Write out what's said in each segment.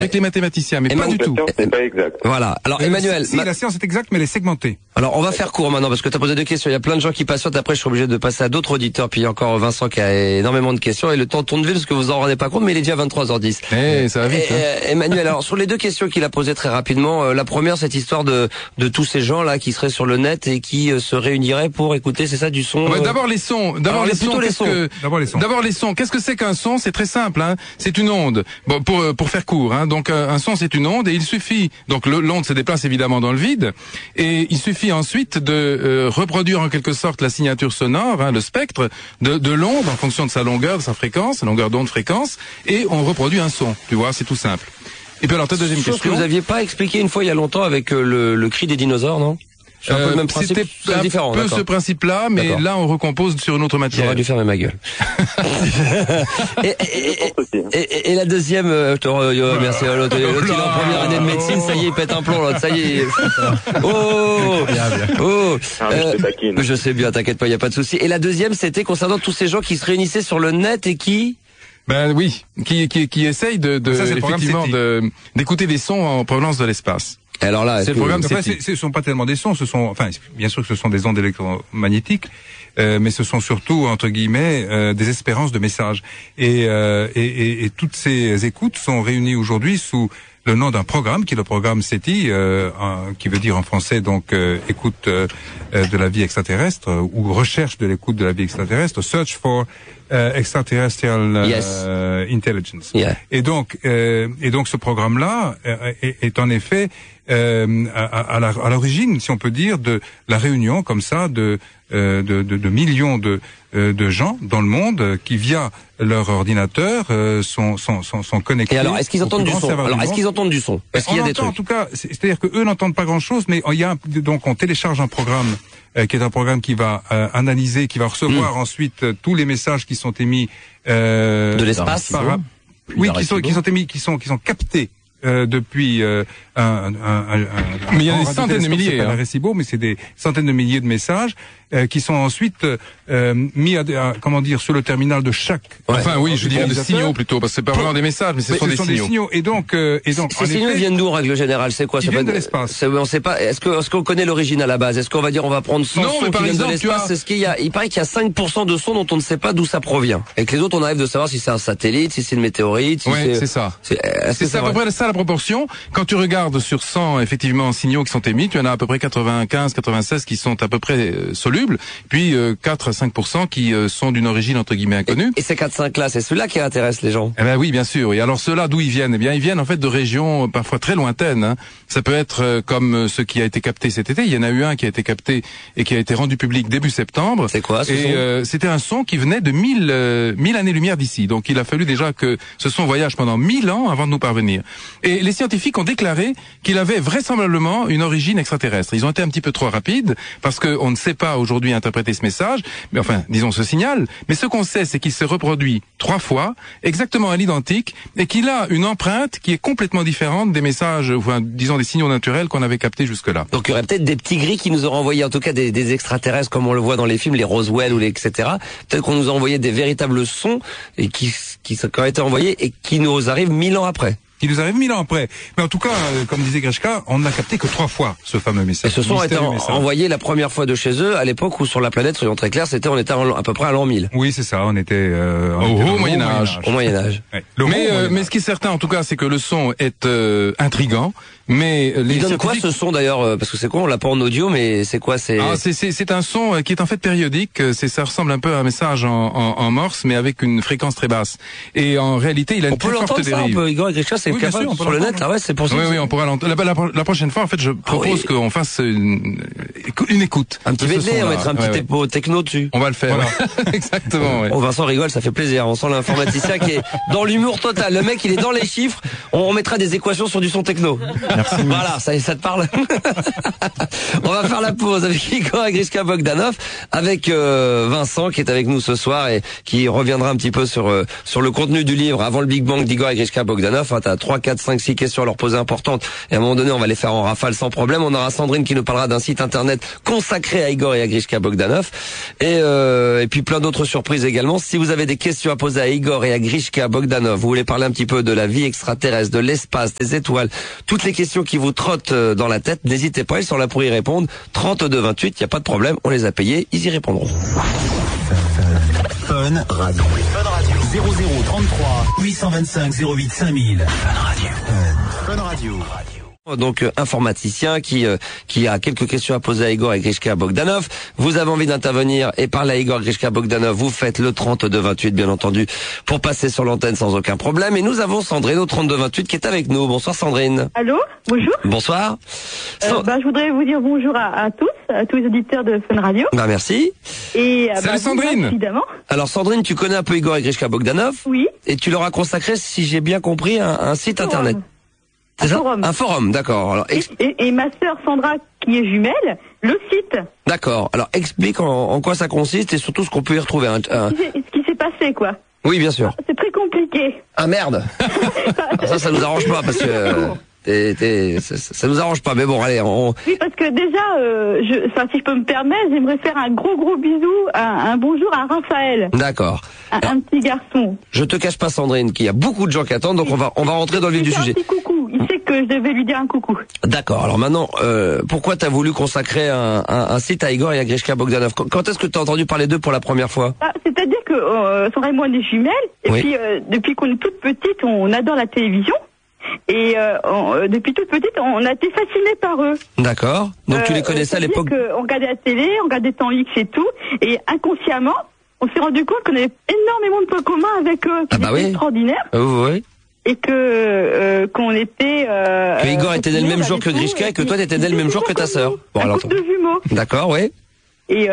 avec les mathématiciens, mais pas du tout. La science n'est pas exacte. Voilà. Alors Emmanuel, si la science est exacte, mais elle est segmentée. alors on va faire court maintenant parce que tu as posé deux questions. Il y a plein de gens qui patientent. Après, je suis obligé de passer à d'autres auditeurs. Puis il y a encore Vincent qui a énormément de questions et le temps tourne vite parce que vous en rendez pas compte, mais il est déjà 23h10. Ça va vite. Emmanuel, alors sur les deux questions qu'il a posées très rapidement, la première, cette histoire de tous ces gens là qui seraient sur le net et qui se réuniraient pour écouter, c'est ça, du son. D'abord les sons. D'abord les sons. D'abord les sons. Qu'est-ce que c'est qu'un son? C'est très simple. Hein. C'est une onde. Bon, pour faire court. Hein. Donc un son, c'est une onde et il suffit. Donc l'onde se déplace évidemment dans le vide et il suffit ensuite de reproduire en quelque sorte la signature sonore, hein, le spectre de l'onde en fonction de sa longueur, de sa fréquence, longueur d'onde, fréquence, et on reproduit un son. Tu vois, c'est tout simple. Et puis alors ta deuxième question. Chose que vous aviez pas expliqué une fois il y a longtemps avec le cri des dinosaures, non? C'est un peu le même principe. C'était différent, un peu ce principe-là, mais là on recompose sur une autre matière. J'aurais dû fermer ma gueule. et la deuxième, merci. L'autre, il est en première année de médecine, ça y est, il pète un plomb, l'autre, ça y est. Je sais bien, t'inquiète pas, il y a pas de souci. Et la deuxième, c'était concernant tous ces gens qui se réunissaient sur le net et qui... Ben oui, qui essayent effectivement d'écouter des sons en provenance de l'espace. Alors là, c'est le programme. Ce sont pas tellement des sons, bien sûr que ce sont des ondes électromagnétiques, mais ce sont surtout entre guillemets des espérances de messages. Et toutes ces écoutes sont réunies aujourd'hui sous le nom d'un programme qui est le programme SETI, qui veut dire en français donc écoute de la vie extraterrestre ou recherche de l'écoute de la vie extraterrestre, Search for Extraterrestrial Intelligence. Yeah. Et donc ce programme-là est en effet à l'origine, si on peut dire, de la réunion comme ça de millions de gens dans le monde qui via leur ordinateur sont connectés. Et alors, est-ce qu'ils entendent du son? Est-ce qu'ils entendent du son? Est-ce qu'il y a des trucs? En tout cas, c'est-à-dire que eux n'entendent pas grand-chose, mais donc on télécharge un programme qui est un programme qui va analyser, qui va recevoir ensuite tous les messages qui sont émis de l'espace. Qui sont captés depuis mais il y a des centaines de milliers, hein. Arecibo, mais c'est des centaines de milliers de messages qui sont ensuite mis sur le terminal de chaque. Enfin oui, je dirais de signaux plutôt, parce que c'est pas vraiment des messages, mais ce sont des signaux. Et donc ces signaux viennent d'où en règle générale? C'est quoi? Ils viennent de l'espace. On sait pas. Est-ce qu'on connaît l'origine à la base? Est-ce qu'on va dire on va prendre 100 sons qui viennent de l'espace? Est-ce qu'il y a? Il paraît qu'il y a 5% de sons dont on ne sait pas d'où ça provient, et que les autres on arrive de savoir si c'est un satellite, si c'est une météorite. C'est ça. C'est à peu près ça la proportion. Quand tu regardes sur 100 effectivement signaux qui sont émis, tu en as à peu près 95, 96 qui sont à peu près solubles, puis 4 à 5% qui sont d'une origine entre guillemets inconnue. Et ces 4-5 là, c'est ceux-là qui intéressent les gens. Eh ben oui, bien sûr. Et alors ceux-là, d'où ils viennent? Eh bien, ils viennent en fait de régions parfois très lointaines. Hein. Ça peut être comme ce qui a été capté cet été. Il y en a eu un qui a été capté et qui a été rendu public début septembre. C'est quoi ce son? C'était un son qui venait de 1000 années-lumière d'ici. Donc il a fallu déjà que ce son voyage pendant 1000 ans avant de nous parvenir. Et les scientifiques ont déclaré qu'il avait vraisemblablement une origine extraterrestre. Ils ont été un petit peu trop rapides parce qu'on ne sait pas aujourd'hui interpréter ce message, mais enfin, disons ce signal. Mais ce qu'on sait, c'est qu'il s'est reproduit 3 fois, exactement à l'identique, et qu'il a une empreinte qui est complètement différente des messages, enfin, disons des signaux naturels qu'on avait captés jusque-là. Donc il y aurait peut-être des petits gris qui nous auraient envoyé, en tout cas des extraterrestres comme on le voit dans les films, les Roswell ou les etc. Peut-être qu'on nous a envoyé des véritables sons et qui ont été envoyés et qui nous arrivent 1000 ans après. Qui nous arrive 1000 ans après. Mais en tout cas, comme disait Greshka, on n'a capté que 3 fois ce fameux message. Et ce son a été envoyé la première fois de chez eux, à l'époque où sur la planète, soyons très clairs, on était à peu près à l'an 1000. Oui, c'est ça, on était au Moyen-Âge. Au Moyen-Âge. Ouais. Mais ce qui est certain, en tout cas, c'est que le son est intriguant. Mais les il donne quoi ce son d'ailleurs? Parce que c'est quoi, on l'a pas en audio, mais c'est quoi? C'est un son qui est en fait périodique. Ça ressemble un peu à un message en morse, mais avec une fréquence très basse. Et en réalité, il a une très forte dérive. On peut Igor et Grisha, c'est capable sûr, sur le net, là, ouais, c'est pour ça. Oui, on pourra l'entendre. La prochaine fois, en fait, je propose qu'on fasse une écoute. Un petit medley, on mettra un petit tempo techno dessus. On va le faire. Voilà. Exactement. Oh, Vincent rigole, ça fait plaisir. On sent l'informaticien qui est dans l'humour total. Le mec, il est dans les chiffres. On mettra des équations sur du son techno. Merci. Voilà, ça te parle. On va faire la pause avec Igor et Grishka Bogdanov, avec Vincent qui est avec nous ce soir et qui reviendra un petit peu sur le contenu du livre Avant le Big Bang d'Igor et Grishka Bogdanov. T'as 3, 4, 5, 6 questions à leur poser importantes. Et à un moment donné, on va les faire en rafale sans problème. On aura Sandrine qui nous parlera d'un site internet consacré à Igor et à Grishka Bogdanov. Et puis plein d'autres surprises également. Si vous avez des questions à poser à Igor et à Grishka Bogdanov, vous voulez parler un petit peu de la vie extraterrestre, de l'espace, des étoiles, toutes les questions qui vous trottent dans la tête, n'hésitez pas, ils sont là pour y répondre. 32-28, il n'y a pas de problème, on les a payés, ils y répondront. Fun Radio. Fun Radio. 0033 825 08 5000. Fun Radio. Fun Radio. Donc informaticien qui a quelques questions à poser à Igor et Grishka Bogdanov. Vous avez envie d'intervenir et parler à Igor Grishka Bogdanov, vous faites le 32-28 bien entendu pour passer sur l'antenne sans aucun problème. Et nous avons Sandrine au 32-28 qui est avec nous. Bonsoir Sandrine. Allô, bonjour. Bonsoir. Je voudrais vous dire bonjour à tous les auditeurs de Fun Radio. Merci. Et salut Sandrine. Évidemment. Alors Sandrine, tu connais un peu Igor et Grishka Bogdanov? Oui. Et tu leur as consacré, si j'ai bien compris, un site internet. C'est ça ? Forum. Un forum, d'accord. Alors, et ma sœur Sandra, qui est jumelle, le site. D'accord. Alors explique en quoi ça consiste et surtout ce qu'on peut y retrouver. Ce qui s'est passé, quoi. Oui, bien sûr. C'est très compliqué. Ah merde. Ça nous arrange pas parce que ça nous arrange pas. Mais bon, allez. Oui, parce que déjà, si je peux me permettre, j'aimerais faire un gros bisou, un bonjour à Raphaël. D'accord. Un petit garçon. Je te cache pas, Sandrine, qu'il y a beaucoup de gens qui attendent, donc on va rentrer dans le vif du sujet. Un petit coucou. Il sait que je devais lui dire un coucou. D'accord. Alors maintenant, pourquoi t'as voulu consacrer un site à Igor et à Grishka Bogdanov? Quand est-ce que t'as entendu parler d'eux pour la première fois? C'est-à-dire que Sandra et moi on est jumelles, et oui. puis depuis qu'on est toute petite, on adore la télévision. Et depuis toute petite, on a été fascinés par eux. D'accord. Donc tu les connaissais à l'époque? On regardait la télé, on regardait Temps X et tout, et inconsciemment, on s'est rendu compte qu'on avait énormément de points communs avec eux, qui étaient extraordinaires. Oui. Et qu'on était... que Igor était né le même jour que Grishka et que toi t'étais né le même jour que ta sœur. Bon, un couple de jumeaux. D'accord, oui. Et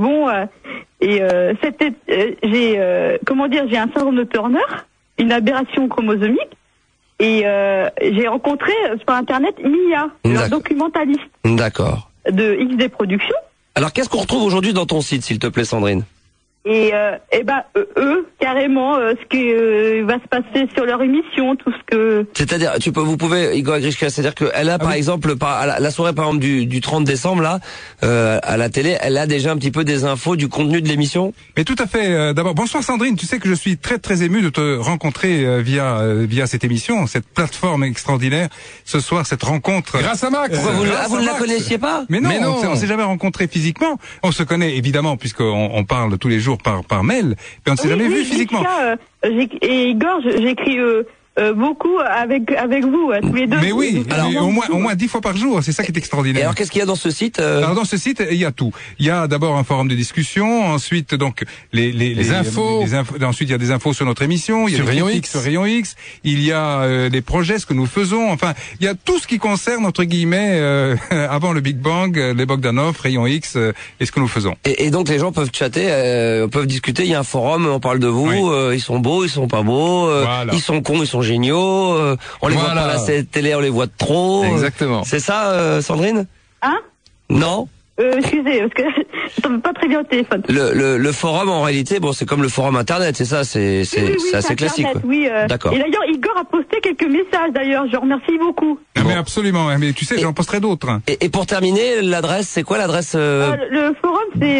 j'ai un syndrome de Turner, une aberration chromosomique. Et j'ai rencontré sur Internet Mia, leur documentaliste. D'accord. De XD Productions. Alors qu'est-ce qu'on retrouve aujourd'hui dans ton site, s'il te plaît, Sandrine? Et eux, carrément, ce qui va se passer sur leur émission, tout ce que... C'est-à-dire, vous pouvez, Igor Grishka, c'est-à-dire qu'elle a, par exemple, la soirée, par exemple, du 30 décembre, là, à la télé, elle a déjà un petit peu des infos du contenu de l'émission? Mais tout à fait. D'abord, bonsoir Sandrine. Tu sais que je suis très ému de te rencontrer via cette émission, cette plateforme extraordinaire. Ce soir, cette rencontre. Grâce à Max. Pourquoi vous ne la connaissiez pas? Mais non. On s'est jamais rencontrés physiquement. On se connaît évidemment puisqu'on parle tous les jours par mail, mais on ne s'est jamais vu physiquement. Et Igor, j'écris beaucoup avec vous, tous les deux. Mais oui, alors, au moins 10 fois par jour, c'est ça qui est extraordinaire. Et alors qu'est-ce qu'il y a dans ce site Alors dans ce site, il y a tout. Il y a d'abord un forum de discussion, ensuite donc les infos, ensuite il y a des infos sur notre émission, il y a des critiques sur Rayon X, il y a les projets, ce que nous faisons, enfin, il y a tout ce qui concerne entre guillemets avant le Big Bang, les Bogdanov, Rayon X et ce que nous faisons. Et donc les gens peuvent chatter, peuvent discuter, il y a un forum, on parle de vous, ils sont beaux, ils sont pas beaux, voilà. Ils sont cons, ils sont géniaux, on les voit pas à la télé, on les voit de trop. Exactement. C'est ça, Sandrine? Hein? Non? Excusez, parce que je tombe pas très bien au téléphone. Le forum, en réalité, bon, c'est comme le forum internet, c'est ça, c'est assez classique. Quoi. Oui, d'accord. Et d'ailleurs, Igor a posté quelques messages, d'ailleurs, je remercie beaucoup. Ah, mais absolument, mais tu sais, j'en posterai d'autres. Et pour terminer, l'adresse, c'est quoi l'adresse le forum, c'est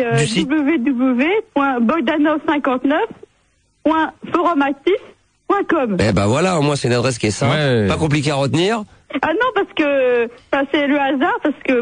www.bogdanov59.forumaktif.com. Eh ben voilà, au moins c'est une adresse qui est simple, pas compliquée à retenir. Ah non, parce que c'est le hasard, parce que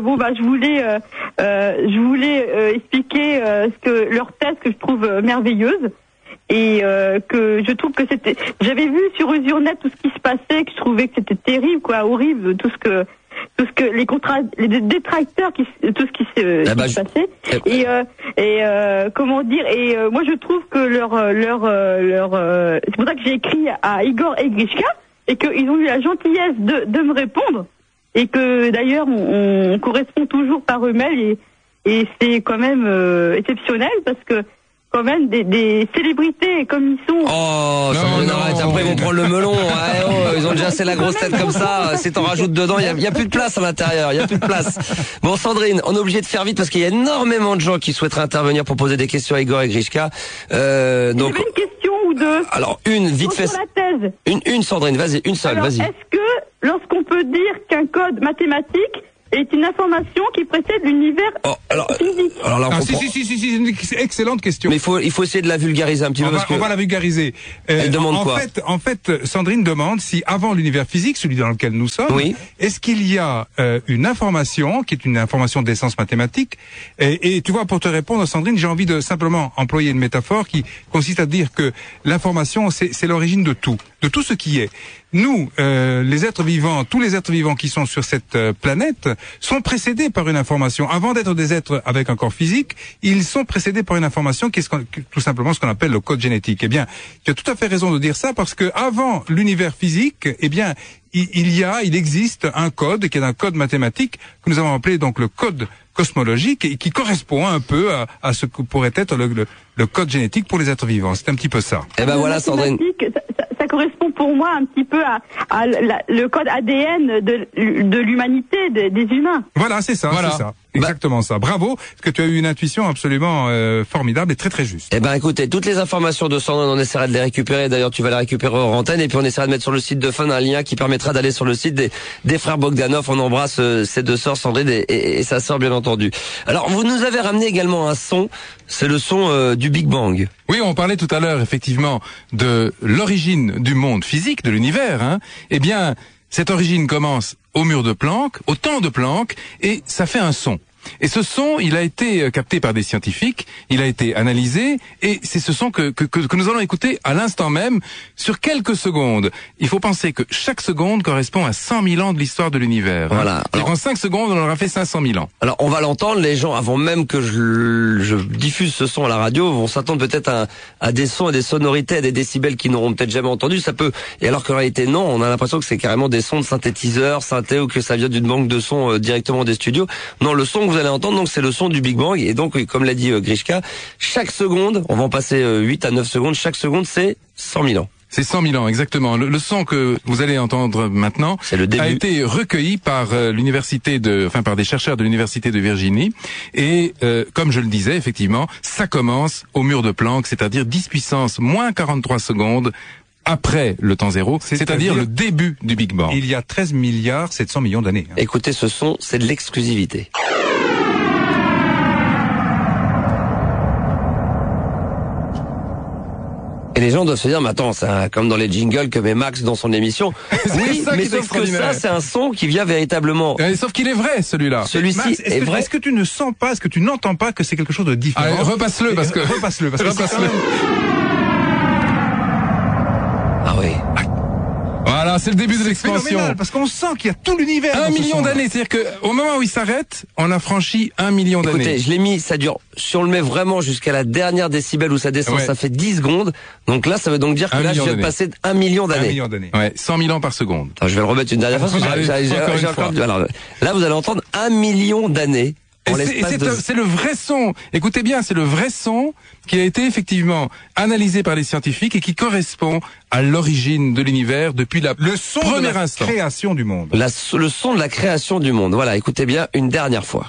je voulais expliquer ce que leur thèse que je trouve merveilleuse et que je trouve que j'avais vu sur Usurnet tout ce qui se passait, que je trouvais que c'était terrible, quoi, horrible, tout ce que les détracteurs, tout ce qui se passait. Comment dire, et moi je trouve que c'est pour ça que j'ai écrit à Igor et Grishka, et qu'ils ont eu la gentillesse de me répondre, et que d'ailleurs on correspond toujours par email, et c'est quand même exceptionnel, parce que quand même des célébrités comme ils sont. Oh, non, arrête, après ils vont prendre le melon. Ils ont déjà assez la grosse tête comme ça. Si t'en rajoutes dedans, il y a plus de place à l'intérieur. Il y a plus de place. Bon, Sandrine, on est obligé de faire vite parce qu'il y a énormément de gens qui souhaiteraient intervenir pour poser des questions à Igor et Grishka. Donc. J'avais une question où ou deux? Alors, une, vite fait. Sur la thèse. Une, Sandrine, vas-y, une seule, Alors, vas-y. est-ce que, lorsqu'on peut dire qu'un code mathématique est une information qui précède l'univers physique? Alors là, on comprend. Si, c'est une excellente question. Mais il faut essayer de la vulgariser un petit peu On va la vulgariser. Elle demande quoi? En fait, Sandrine demande si avant l'univers physique, celui dans lequel nous sommes, oui, est-ce qu'il y a une information qui est une information d'essence mathématique? Et tu vois, pour te répondre, Sandrine, j'ai envie de simplement employer une métaphore qui consiste à dire que l'information, c'est l'origine de tout ce qui est. Nous, les êtres vivants, tous les êtres vivants qui sont sur cette planète sont précédés par une information. Avant d'être des êtres avec un corps physique, ils sont précédés par une information qui est tout simplement ce qu'on appelle le code génétique. Eh bien, tu as tout à fait raison de dire ça parce que avant l'univers physique, eh bien, il existe un code qui est un code mathématique que nous avons appelé donc le code cosmologique et qui correspond un peu à ce que pourrait être le code génétique pour les êtres vivants. C'est un petit peu ça. Eh ben voilà, Sandrine. Ça correspond pour moi un petit peu à le code ADN de l'humanité, des humains. Voilà, c'est ça, c'est ça. Exactement ça. Bravo, parce que tu as eu une intuition absolument formidable et très très juste. Eh ben écoutez, toutes les informations de Sandrine, on essaiera de les récupérer. D'ailleurs, tu vas les récupérer hors antenne et puis on essaiera de mettre sur le site de Fun un lien qui permettra d'aller sur le site des frères Bogdanov. On embrasse ces deux sœurs, Sandrine et sa sœur, bien entendu. Alors, vous nous avez ramené également un son, c'est le son du Big Bang. Oui, on parlait tout à l'heure effectivement de l'origine du monde physique, de l'univers. Hein. Eh bien, cette origine commence au mur de Planck, au temps de Planck, et ça fait un son. Et ce son, il a été capté par des scientifiques, il a été analysé, et c'est ce son que nous allons écouter à l'instant même, sur quelques secondes. Il faut penser que chaque seconde correspond à 100 000 ans de l'histoire de l'univers. Voilà. Hein. Alors, en 5 secondes, on aura fait 500 000 ans. Alors, on va l'entendre, les gens, avant même que je diffuse ce son à la radio, vont s'attendre peut-être à des sons et des sonorités, à des décibels qu'ils n'auront peut-être jamais entendus. Ça peut, et alors qu'en réalité, non, on a l'impression que c'est carrément des sons de synthétiseurs, synthé, ou que ça vient d'une banque de sons directement des studios. Non, le son que vous allez entendre, donc c'est le son du Big Bang, et donc, comme l'a dit Grishka, chaque seconde, on va en passer 8 à 9 secondes, chaque seconde c'est 100 000 ans. C'est 100 000 ans, exactement. Le son que vous allez entendre maintenant a été recueilli par par des chercheurs de l'université de Virginie. Et comme je le disais, effectivement, ça commence au mur de Planck, c'est-à-dire 10 puissance moins 43 secondes après le temps zéro, c'est-à-dire le début du Big Bang. Il y a 13 milliards 700 millions d'années. Hein. Écoutez ce son, c'est de l'exclusivité. Et les gens doivent se dire, mais attends, c'est comme dans les jingles que met Max dans son émission. Oui, mais sauf que ça, c'est un son qui vient véritablement. Sauf qu'il est vrai, celui-là. Celui-ci est vrai. Est-ce que tu ne sens pas, est-ce que tu n'entends pas que c'est quelque chose de différent? Allez, repasse-le, parce que Ah oui. Voilà, c'est le début de l'expansion. Parce qu'on sent qu'il y a tout l'univers. 1 million d'années, c'est-à-dire que au moment où il s'arrête, on a franchi 1 million d'années. Écoutez, je l'ai mis, ça dure, si on le met vraiment jusqu'à la dernière décibel où ça descend, ça fait 10 secondes. Donc là, ça veut donc dire que là, je viens de passer 1 million d'années. 1 million d'années. Ouais, 100 000 ans par seconde. Attends, je vais le remettre une dernière fois parce que j'ai encore alors, là, vous allez entendre 1 million d'années. C'est le vrai son. Écoutez bien, c'est le vrai son qui a été effectivement analysé par les scientifiques et qui correspond à l'origine de l'univers depuis le son premier instant. Création du monde. Le son de la création du monde. Voilà, écoutez bien une dernière fois.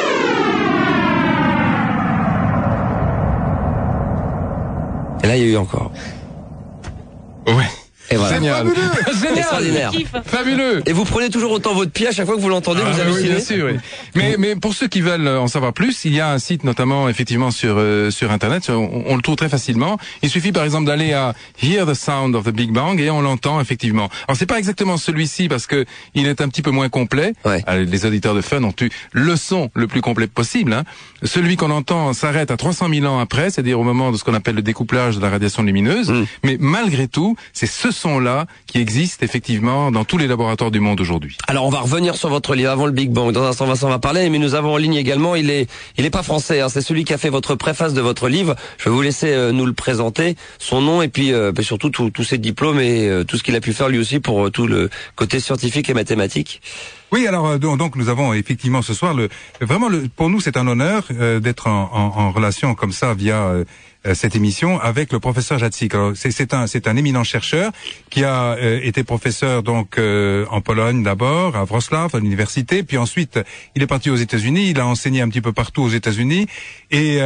Et là, il y a eu encore. Ouais. Et voilà. Génial. Génial. Extraordinaire. Fabuleux. Et vous prenez toujours autant votre pied à chaque fois que vous l'entendez, vous hallucinez. Oui, bien sûr, oui. Mais pour ceux qui veulent en savoir plus, il y a un site notamment effectivement sur internet, on le trouve très facilement. Il suffit par exemple d'aller à Hear the Sound of the Big Bang et on l'entend effectivement. Alors c'est pas exactement celui-ci parce que il est un petit peu moins complet. Ouais. Les auditeurs de Fun ont eu le son le plus complet possible. Hein. Celui qu'on entend s'arrête à 300 000 ans après, c'est-à-dire au moment de ce qu'on appelle le découplage de la radiation lumineuse. Mais malgré tout, c'est ce son-là qui existe effectivement dans tous les laboratoires du monde aujourd'hui. Alors on va revenir sur votre livre avant le Big Bang. Dans un instant, Vincent va parler, mais nous avons en ligne également, il est pas français, hein, c'est celui qui a fait votre préface de votre livre. Je vais vous laisser nous le présenter, son nom et puis surtout tous ses diplômes et tout ce qu'il a pu faire lui aussi pour tout le côté scientifique et mathématique. Oui, alors donc nous avons effectivement ce soir pour nous c'est un honneur d'être en relation comme ça via cette émission avec le professeur Jacek. Alors c'est un éminent chercheur qui a été professeur donc en Pologne d'abord, à Wrocław, à l'université, puis ensuite il est parti aux États-Unis, il a enseigné un petit peu partout aux États-Unis et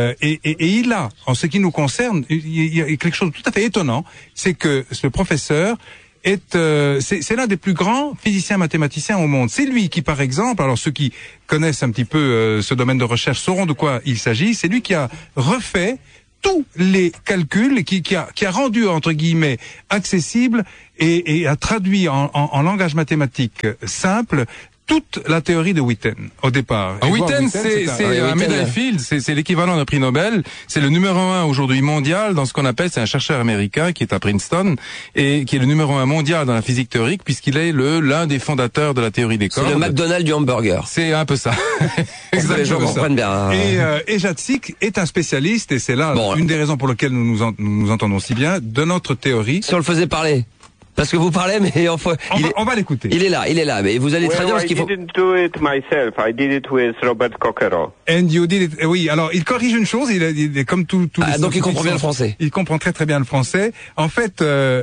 il a, en ce qui nous concerne, il y a quelque chose de tout à fait étonnant, c'est que ce professeur c'est l'un des plus grands physiciens mathématiciens au monde. C'est lui qui, par exemple, alors ceux qui connaissent un petit peu ce domaine de recherche sauront de quoi il s'agit, c'est lui qui a refait tous les calculs, qui a rendu, entre guillemets, accessible et a traduit en langage mathématique simple toute la théorie de Witten au départ. Witten, c'est un médaille Fields, c'est l'équivalent d'un prix Nobel. C'est le numéro 1 aujourd'hui mondial dans ce qu'on appelle, c'est un chercheur américain qui est à Princeton et qui est le numéro 1 mondial dans la physique théorique puisqu'il est l'un des fondateurs de la théorie des cordes. C'est le McDonald's du hamburger. C'est un peu ça. Exactement. Les gens comprennent bien. Hein. Et Jacek est un spécialiste et c'est là une des raisons pour lesquelles nous nous entendons si bien de notre théorie. Si on le faisait parler. Parce que vous parlez, mais on va l'écouter. Il est là, mais vous allez traduire ce qu'il faut. I didn't do it myself. I did it with Robert Coquerel. And you did it. Oui, alors il corrige une chose. Il est comme tout. Donc il comprend bien le français. Il comprend très bien le français. En fait,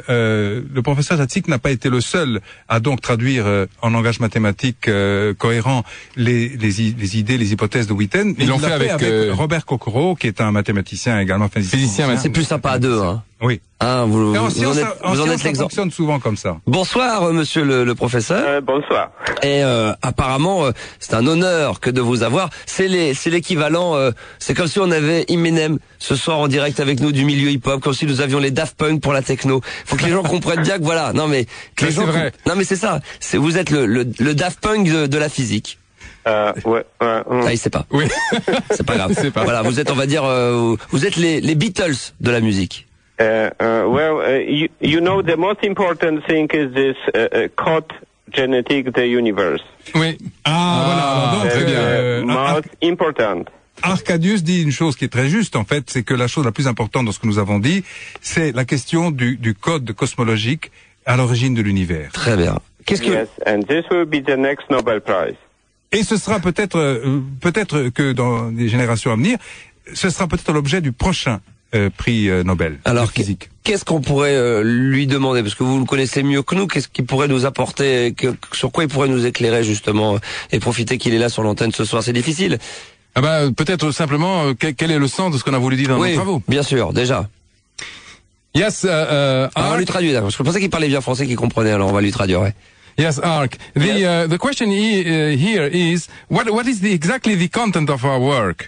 le professeur Jacek n'a pas été le seul à donc traduire en langage mathématique cohérent les idées, les hypothèses de Witten. Ils l'ont fait avec Robert Coquerel, qui est un mathématicien également physicien. C'est plus sympa à deux, hein. Oui. Hein, vous en êtes l'exemple. Ça fonctionne souvent comme ça. Bonsoir, monsieur le professeur. Bonsoir. Et apparemment, c'est un honneur que de vous avoir. C'est l'équivalent. C'est comme si on avait Eminem ce soir en direct avec nous du milieu hip-hop, comme si nous avions les Daft Punk pour la techno. Faut que les gens comprennent bien que voilà. Non mais c'est vrai. Non mais c'est ça. Vous êtes le Daft Punk de la physique. Ouais. Il sait pas. Oui. C'est pas grave. Voilà, vous êtes, on va dire, vous êtes les Beatles de la musique. You know, the most important thing is this code genetic the universe. Oui. Voilà. Donc, très bien. Most important. Arcadius dit une chose qui est très juste, en fait, c'est que la chose la plus importante dans ce que nous avons dit, c'est la question du code cosmologique à l'origine de l'univers. Très bien. Yes, and this will be the next Nobel Prize. Et ce sera peut-être que dans les générations à venir, ce sera peut-être l'objet du prochain prix Nobel. Alors, de physique. Qu'est-ce qu'on pourrait lui demander? Parce que vous le connaissez mieux que nous. Qu'est-ce qu'il pourrait nous apporter? Sur quoi il pourrait nous éclairer, justement, et profiter qu'il est là sur l'antenne ce soir? C'est difficile. Peut-être simplement, quel est le sens de ce qu'on a voulu dire dans nos travaux? Bien sûr, déjà. Yes, on va lui traduire, parce que je pensais qu'il parlait bien français, qu'il comprenait, alors on va lui traduire, ouais. Yes, Ark. The question here is, what is exactly the content of our work?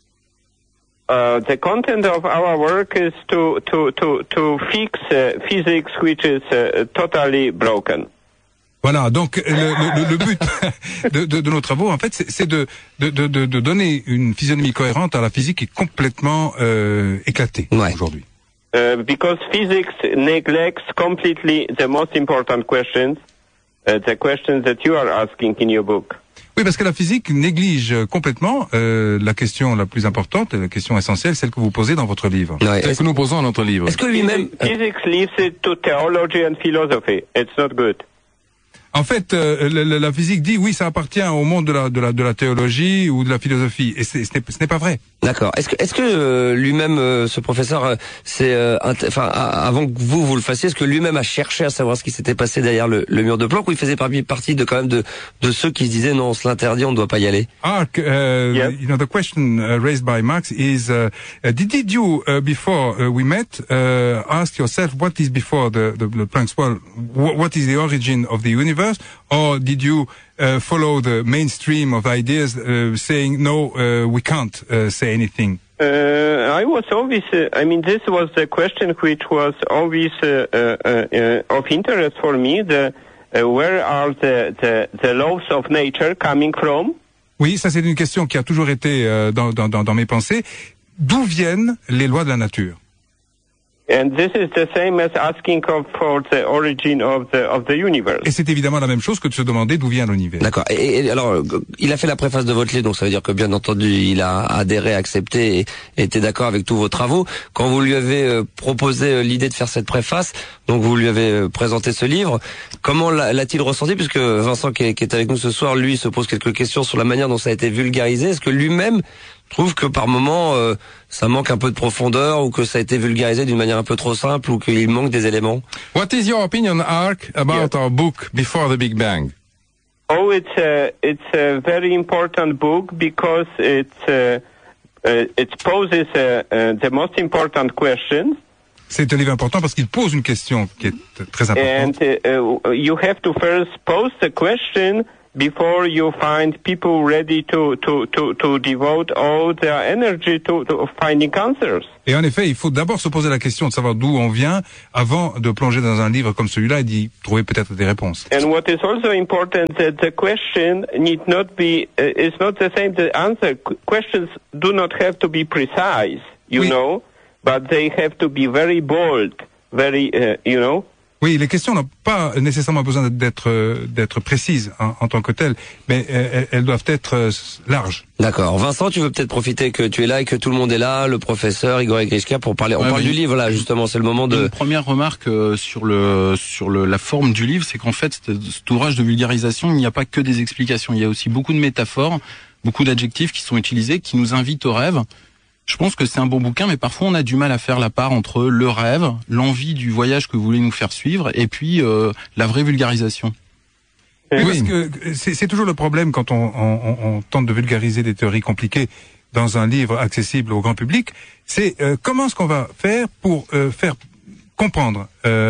The content of our work is to fix physics which is totally broken. Voilà, donc le but de nos travaux, en fait, c'est de donner une physionomie cohérente à la physique qui est complètement éclatée aujourd'hui. Because physics neglects completely the most important questions, the questions that you are asking in your book. Oui, parce que la physique néglige complètement la question la plus importante, la question essentielle, celle que vous posez dans votre livre. Celle que nous posons dans notre livre. Est-ce que lui-même... Physics leaves it to theology and philosophy. It's not good. En fait, la physique dit oui, ça appartient au monde de la théologie ou de la philosophie, et ce n'est pas vrai. D'accord. Est-ce que lui-même, ce professeur, avant que vous le fassiez, est-ce que lui-même a cherché à savoir ce qui s'était passé derrière le mur de Planck, ou il faisait partie de ceux qui se disaient non, on se l'interdit, on ne doit pas y aller? Ark, you know, the question raised by Max is, did you before we met ask yourself what is before the Planck's world, what is the origin of the universe? Or did you follow the mainstream of ideas saying, no, we can't say anything? I was always, this was the question which was always of interest for me, where are the laws of nature coming from? Oui, ça c'est une question qui a toujours été dans mes pensées. D'où viennent les lois de la nature? And this is the same as asking for the origin of the universe. Et c'est évidemment la même chose que de se demander d'où vient l'univers. D'accord. Et alors, il a fait la préface de votre livre, donc ça veut dire que bien entendu, il a adhéré, accepté et était d'accord avec tous vos travaux. Quand vous lui avez proposé l'idée de faire cette préface, donc vous lui avez présenté ce livre, comment l'a-t-il ressenti? Puisque Vincent qui est avec nous ce soir, lui, se pose quelques questions sur la manière dont ça a été vulgarisé. Est-ce que lui-même trouves que par moment, ça manque un peu de profondeur ou que ça a été vulgarisé d'une manière un peu trop simple ou qu'il manque des éléments? What is your opinion, Ark, about our book Before the Big Bang? Oh, it's a very important book because it poses the most important questions. C'est un livre important parce qu'il pose une question qui est très importante. And you have to first pose the question before you find people ready to devote all their energy to finding answers. Et en effet, il faut d'abord se poser la question de savoir d'où on vient avant de plonger dans un livre comme celui-là et d'y trouver peut-être des réponses. And what is also important that the question need not be is not the same the answer. Questions do not have to be precise, you know, but they have to be very bold, very you know. Oui, les questions n'ont pas nécessairement besoin d'être précises en tant que telles, mais elles doivent être larges. D'accord. Vincent, tu veux peut-être profiter que tu es là et que tout le monde est là, le professeur Igor Grishka, pour parler. On parle du livre là, justement. C'est le moment de. Une première remarque sur la forme du livre, c'est qu'en fait, cet ouvrage de vulgarisation, il n'y a pas que des explications. Il y a aussi beaucoup de métaphores, beaucoup d'adjectifs qui sont utilisés, qui nous invitent au rêve. Je pense que c'est un bon bouquin, mais parfois on a du mal à faire la part entre le rêve, l'envie du voyage que vous voulez nous faire suivre, et puis la vraie vulgarisation. Oui, parce que c'est toujours le problème quand on tente de vulgariser des théories compliquées dans un livre accessible au grand public. C'est comment est-ce qu'on va faire pour faire comprendre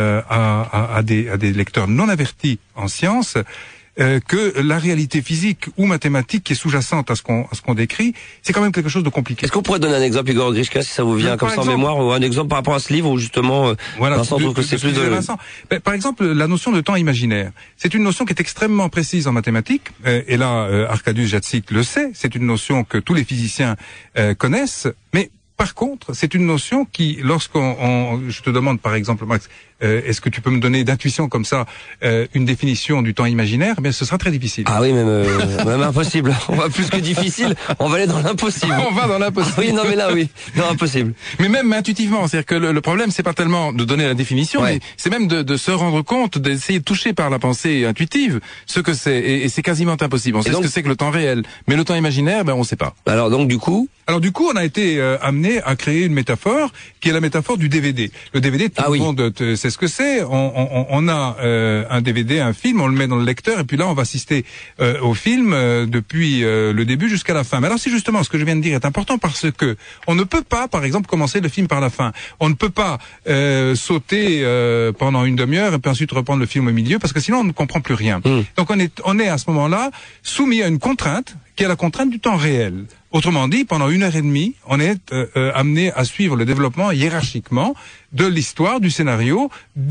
à des lecteurs non avertis en sciences que la réalité physique ou mathématique qui est sous-jacente à ce qu'on décrit, c'est quand même quelque chose de compliqué. Est-ce qu'on pourrait donner un exemple, Igor Grishka, si ça vous vient comme ça en mémoire, ou un exemple par rapport à ce livre où justement Vincent trouve que c'est plus de... Vincent. Par exemple, la notion de temps imaginaire, c'est une notion qui est extrêmement précise en mathématiques, et là, Arkadiusz Jacek le sait, c'est une notion que tous les physiciens connaissent, mais par contre, c'est une notion qui, je te demande par exemple, Max, est-ce que tu peux me donner d'intuition comme ça une définition du temps imaginaire? Mais ce sera très difficile. Ah oui, même impossible. On va plus que difficile, on va aller dans l'impossible. On va dans l'impossible. Ah oui, non mais là oui, non impossible. Mais même intuitivement, c'est-à-dire que le problème c'est pas tellement de donner la définition, mais c'est même de se rendre compte, d'essayer de toucher par la pensée intuitive ce que c'est, et c'est quasiment impossible. On sait ce que c'est que le temps réel, mais le temps imaginaire, on sait pas. Alors du coup, on a été amené à créer une métaphore qui est la métaphore du DVD. Le DVD, tout le monde sait ce que c'est. On a un DVD, un film, on le met dans le lecteur et puis là on va assister au film depuis le début jusqu'à la fin. Mais alors c'est justement ce que je viens de dire est important parce que on ne peut pas, par exemple, commencer le film par la fin. On ne peut pas sauter pendant une demi-heure et puis ensuite reprendre le film au milieu parce que sinon on ne comprend plus rien. Donc on est à ce moment-là soumis à une contrainte qui est la contrainte du temps réel. Autrement dit, pendant 1h30, on est amené à suivre le développement hiérarchiquement de l'histoire, du scénario,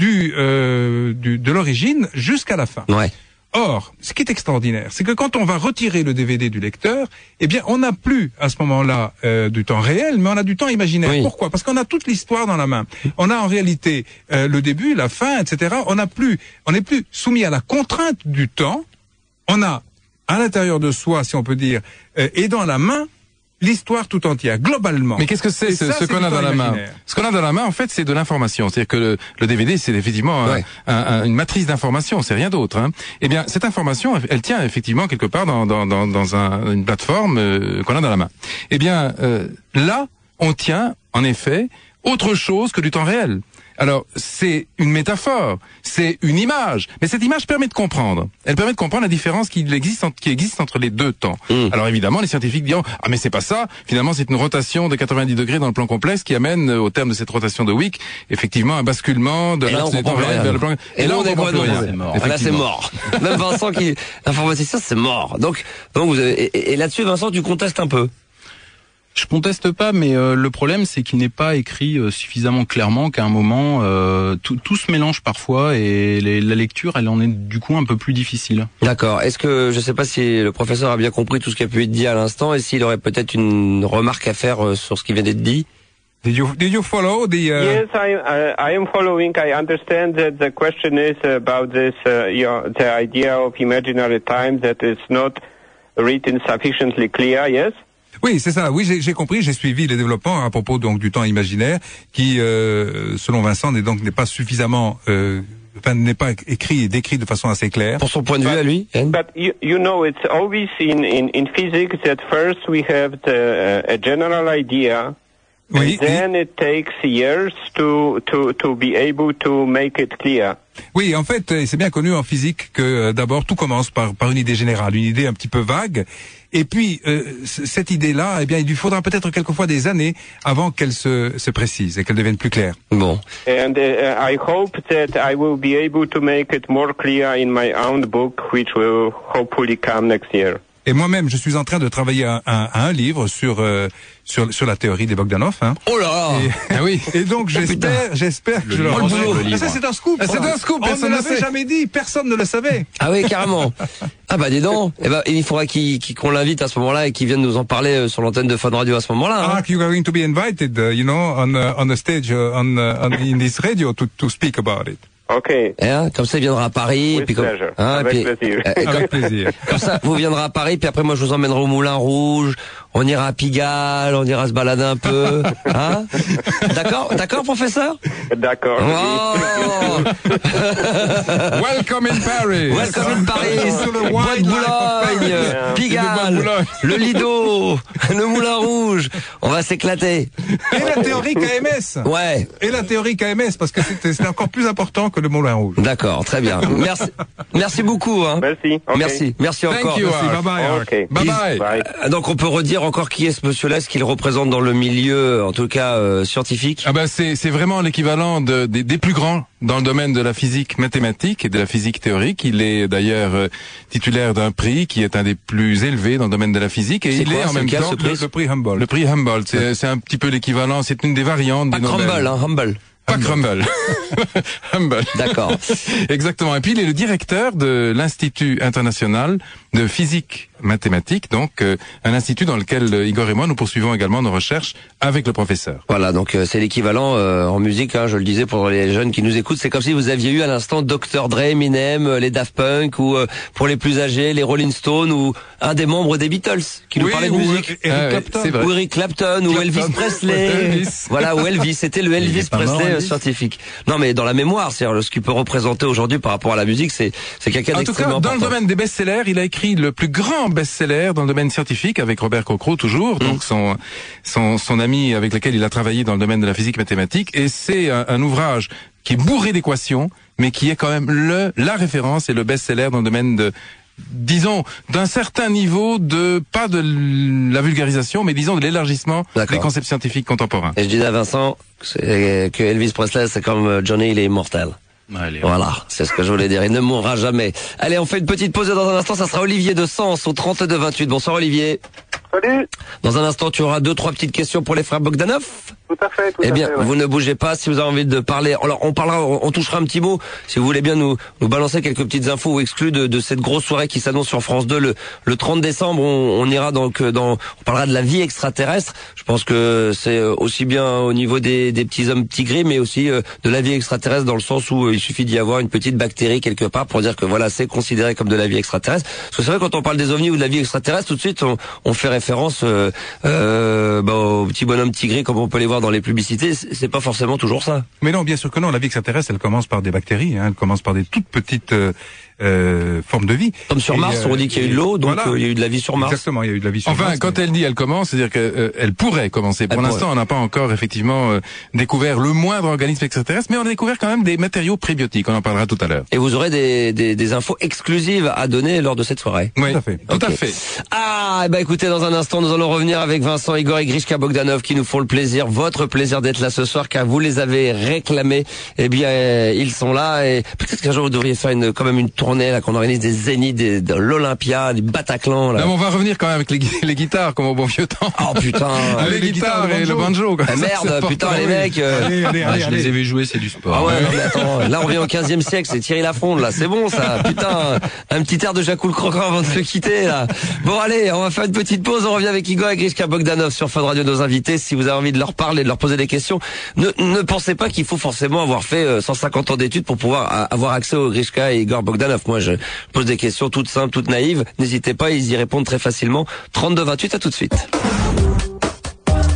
de l'origine jusqu'à la fin. Ouais. Or, ce qui est extraordinaire, c'est que quand on va retirer le DVD du lecteur, on n'a plus à ce moment-là du temps réel, mais on a du temps imaginaire. Oui. Pourquoi? Parce qu'on a toute l'histoire dans la main. On a en réalité le début, la fin, etc. On n'est plus soumis à la contrainte du temps. On a à l'intérieur de soi, si on peut dire, et dans la main, l'histoire tout entière, globalement. Mais qu'est-ce que c'est ce qu'on a dans la main? Ce qu'on a dans la main, en fait, c'est de l'information. C'est-à-dire que le DVD, c'est effectivement une matrice d'information, c'est rien d'autre. Hein. Eh bien, cette information, elle tient effectivement quelque part dans une plateforme qu'on a dans la main. Eh bien, là, on tient, en effet, autre chose que du temps réel. Alors, c'est une métaphore, c'est une image, mais cette image permet de comprendre. Elle permet de comprendre la différence qui existe entre les deux temps. Alors évidemment, les scientifiques diront « Ah mais c'est pas ça, finalement c'est une rotation de 90 degrés dans le plan complexe qui amène, au terme de cette rotation de Wick, effectivement un basculement de l'axe du temps réel vers le plan... » Et là on comprend rien. Là c'est mort. Même Vincent informaticien, c'est mort. Donc vous avez... Et là-dessus, Vincent, tu contestes un peu. Je conteste pas, mais le problème c'est qu'il n'est pas écrit suffisamment clairement qu'à un moment tout se mélange parfois et la lecture elle en est du coup un peu plus difficile. D'accord. Est-ce que je sais pas si le professeur a bien compris tout ce qui a pu être dit à l'instant et s'il aurait peut-être une remarque à faire sur ce qui vient d'être dit? Did you follow the? Yes, I am following. I understand that the question is about this the idea of imaginary time that is not written sufficiently clear. Yes. Oui, c'est ça. Oui, j'ai compris. J'ai suivi les développements à propos donc du temps imaginaire, qui, selon Vincent, n'est pas suffisamment n'est pas écrit et décrit de façon assez claire. Pour son point de vue à lui, Yann? But you know, it's always in physics that first we have a general idea, Oui, and then it takes years to be able to make it clear. Oui, en fait, c'est bien connu en physique que d'abord tout commence par une idée générale, une idée un petit peu vague, et puis cette idée-là, eh bien, il lui faudra peut-être quelquefois des années avant qu'elle se précise et qu'elle devienne plus claire. Bon. And I hope that I will be able to make it more clear in my own book, which will hopefully come next year. Et moi-même, je suis en train de travailler à un livre sur la théorie des Bogdanov. Hein. Oh là là. Ah oui. Et donc j'espère que je le livre. rends. Ça c'est un scoop. Ah, c'est un scoop. On Personne ne ne l'avait sait. jamais dit. Personne ne le savait. Ah oui, carrément. Ah bah dis donc. Eh ben, il faudra qu'on l'invite à ce moment-là et qu'il vienne nous en parler sur l'antenne de Fun Radio à ce moment-là. Hein. You are going to be invited, on the stage, in this radio to speak about it. Okay. Hein, comme ça, il viendra à Paris. With et puis comme, pleasure. hein, Avec et puis, plaisir. Avec plaisir. Comme ça, vous viendrez à Paris, puis après moi je vous emmènerai au Moulin Rouge, on ira à Pigalle, on ira se balader un peu. Hein? D'accord, professeur? D'accord. Oh Welcome in Paris. Welcome in Paris, To the Bois de wildlife of Boulogne, Paris. Le Bois de Pigalle, Boulogne. le Lido, le Moulin Rouge, on va s'éclater. Et la théorie KMS. Ouais, Et la théorie KMS, parce que c'est encore plus important que le Moulin Rouge. d'accord, très bien. Merci beaucoup. Hein. Merci. Okay. Merci Thank encore. you. Merci, bye bye. Okay. Bye bye. Bye. Donc on peut redire encore qui est ce monsieur-là, ce qu'il représente dans le milieu, en tout cas scientifique. Ah ben c'est vraiment l'équivalent des plus grands dans le domaine de la physique mathématique et de la physique théorique. Il est d'ailleurs titulaire d'un prix qui est un des plus élevés dans le domaine de la physique et C'est il quoi, est en c'est même lequel, temps ce prix Le prix Humboldt. le prix Humboldt. C'est un petit peu l'équivalent, c'est une des variantes Pas du Nobel. Crumble, hein, Humble. Pas Crumble. Humboldt. D'accord. Exactement. Et puis il est le directeur de l'Institut international de physique mathématique, donc un institut dans lequel Igor et moi nous poursuivons également nos recherches avec le professeur. Voilà, donc c'est l'équivalent en musique, hein, je le disais pour les jeunes qui nous écoutent, c'est comme si vous aviez eu à l'instant Dr. Dre, Eminem, les Daft Punk, ou pour les plus âgés, les Rolling Stones, ou un des membres des Beatles qui nous parlait de ou musique. Eric Clapton. c'est vrai. Ou Eric Clapton, ou Elvis Presley. Elvis. Voilà, ou Elvis, c'était le Elvis pas mort, Presley Elvis. scientifique. Non, mais dans la mémoire, c'est-à-dire ce qu'il peut représenter aujourd'hui par rapport à la musique, c'est quelqu'un En tout cas, d'extrêmement dans le important. domaine des best-sellers, il a écrit le plus grand best-seller dans le domaine scientifique avec Robert Cochrane toujours, donc son ami avec lequel il a travaillé dans le domaine de la physique mathématique. Et c'est un ouvrage qui est bourré d'équations, mais qui est quand même la référence et le best-seller dans le domaine de, disons, d'un certain niveau pas de la vulgarisation, mais disons de l'élargissement D'accord. des concepts scientifiques contemporains. Et je disais à Vincent que Elvis Presley, c'est comme Johnny, il est immortel. Allez, Voilà, c'est ce que je voulais dire. Il ne mourra jamais. Allez, on fait une petite pause et dans un instant, ça sera Olivier de Sens au 32-28. Bonsoir Olivier. Salut. Dans un instant, tu auras 2-3 petites questions pour les frères Bogdanov. Tout à fait. Eh bien, vous ne bougez pas si vous avez envie de parler. Alors, on touchera un petit mot. Si vous voulez bien nous balancer quelques petites infos ou exclus de cette grosse soirée qui s'annonce sur France 2 le 30 décembre. On ira donc on parlera de la vie extraterrestre. Je pense que c'est aussi bien au niveau des petits hommes petits gris, mais aussi de la vie extraterrestre dans le sens où il suffit d'y avoir une petite bactérie quelque part pour dire que voilà, c'est considéré comme de la vie extraterrestre. Parce que c'est vrai, quand on parle des ovnis ou de la vie extraterrestre, tout de suite, on fait référence au petit bonhomme petit gris comme on peut les voir dans les publicités. C'est pas forcément toujours ça. Mais non, bien sûr que non. La vie extraterrestre, elle commence par des bactéries. Hein, elle commence par des toutes petites formes de vie. Comme sur Mars, on dit qu'il y a eu de l'eau, donc voilà. il y a eu de la vie sur Mars. Exactement, il y a eu de la vie sur Enfin, Mars. quand elle dit elle commence, c'est-à-dire qu'elle pourrait commencer. Pour Elle l'instant, pourrait. on n'a pas encore effectivement découvert le moindre organisme extraterrestre, mais on a découvert quand même des matériaux prébiotiques. On en parlera tout à l'heure. Et vous aurez des infos exclusives à donner lors de cette soirée. Oui, Tout à fait. Tout à Ok. fait. Ah, bah écoutez, dans un instant, nous allons revenir avec Vincent, Igor et Grishka Bogdanov qui nous font le plaisir, votre plaisir d'être là ce soir, car vous les avez réclamés. Eh bien, ils sont là et peut-être qu'un jour vous devriez faire quand même une tournée là, qu'on organise des zéniths, de l'Olympia, du Bataclan. Là. Là, on va revenir quand même avec les guitares, comme au bon vieux temps. Oh putain. les guitares et le banjo. Comme Ah, ça, c'est merde, important. putain les mecs. je les ai vus jouer, c'est du sport. Ah ouais, non, mais attends, là on revient au 15e siècle, c'est Thierry Lafronde là, c'est bon ça, putain, un petit air de Jacques le Croquant avant de se quitter là. Bon allez, on va faire une petite pause, on revient avec Igor et Grishka Bogdanov sur Fun Radio, nos invités. Si vous avez envie de leur parler, de leur poser des questions, ne pensez pas qu'il faut forcément avoir fait 150 ans d'études pour pouvoir avoir accès au Grishka et Igor Bogdanov. Moi je pose des questions toutes simples, toutes naïves, n'hésitez pas, ils y répondent très facilement. 32-28, à tout de suite.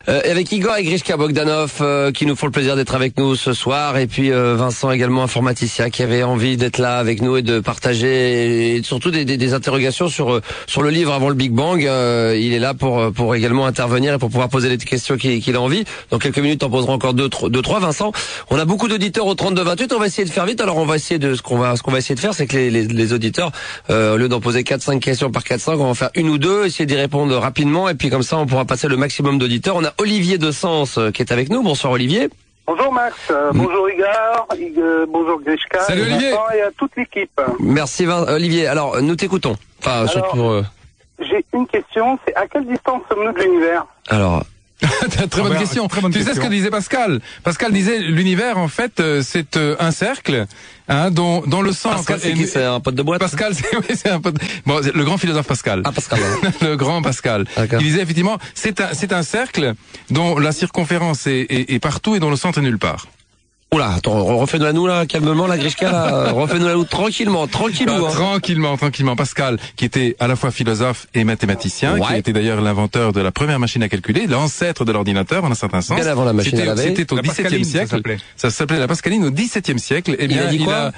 Avec Igor et Grishka Bogdanov qui nous font le plaisir d'être avec nous ce soir, et puis Vincent également, informaticien, qui avait envie d'être là avec nous et de partager et surtout des interrogations sur le livre Avant le Big Bang. Il est là pour également intervenir et pour pouvoir poser les questions qu'il a envie. Dans quelques minutes, on posera encore deux, trois. Vincent, on a beaucoup d'auditeurs au 32-28. On va essayer de faire vite. Alors on va essayer ce qu'on va essayer de faire, c'est que les auditeurs, au lieu d'en poser 4-5 questions par 4-5, on va en faire une ou deux, essayer d'y répondre rapidement, et puis comme ça on pourra passer le maximum d'auditeurs. On a Olivier de Sens qui est avec nous. Bonsoir Olivier. Bonjour Max, bonjour Igor, bonjour Grishka. Salut Olivier. Et à toute l'équipe. Merci Olivier. Alors nous t'écoutons. Enfin, alors, surtout. J'ai une question, c'est à quelle distance sommes-nous de l'univers? Alors. Très bonne question. Tu sais ce que disait Pascal? Pascal disait l'univers en fait c'est un cercle dont le centre. Pascal, c'est un pote de boîte. Pascal, c'est un pote. Bon, le grand philosophe Pascal. Ah, Pascal. Le grand Pascal. D'accord. Il disait effectivement c'est un cercle dont la circonférence est partout et dont le centre est nulle part. Oula, attends, refais-nous la nous là, calmement la Grishka là, refais-nous la nous tranquillement. Tranquillement. Pascal, qui était à la fois philosophe et mathématicien, qui était d'ailleurs l'inventeur de la première machine à calculer, l'ancêtre de l'ordinateur en un certain sens. Bien avant la machine à laver. C'était au XVIIe siècle. Ça s'appelait la Pascaline au XVIIe siècle. Eh bien,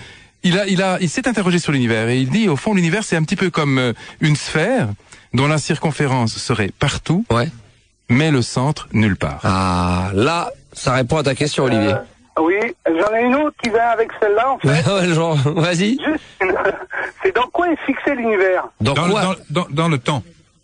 il s'est interrogé sur l'univers et il dit au fond l'univers c'est un petit peu comme une sphère dont la circonférence serait partout, mais le centre nulle part. Ah, là, ça répond à ta question Olivier. Oui, j'en ai une autre qui va avec celle-là, en fait. Ouais, genre, vas-y. C'est dans quoi est fixé l'univers? Dans le temps.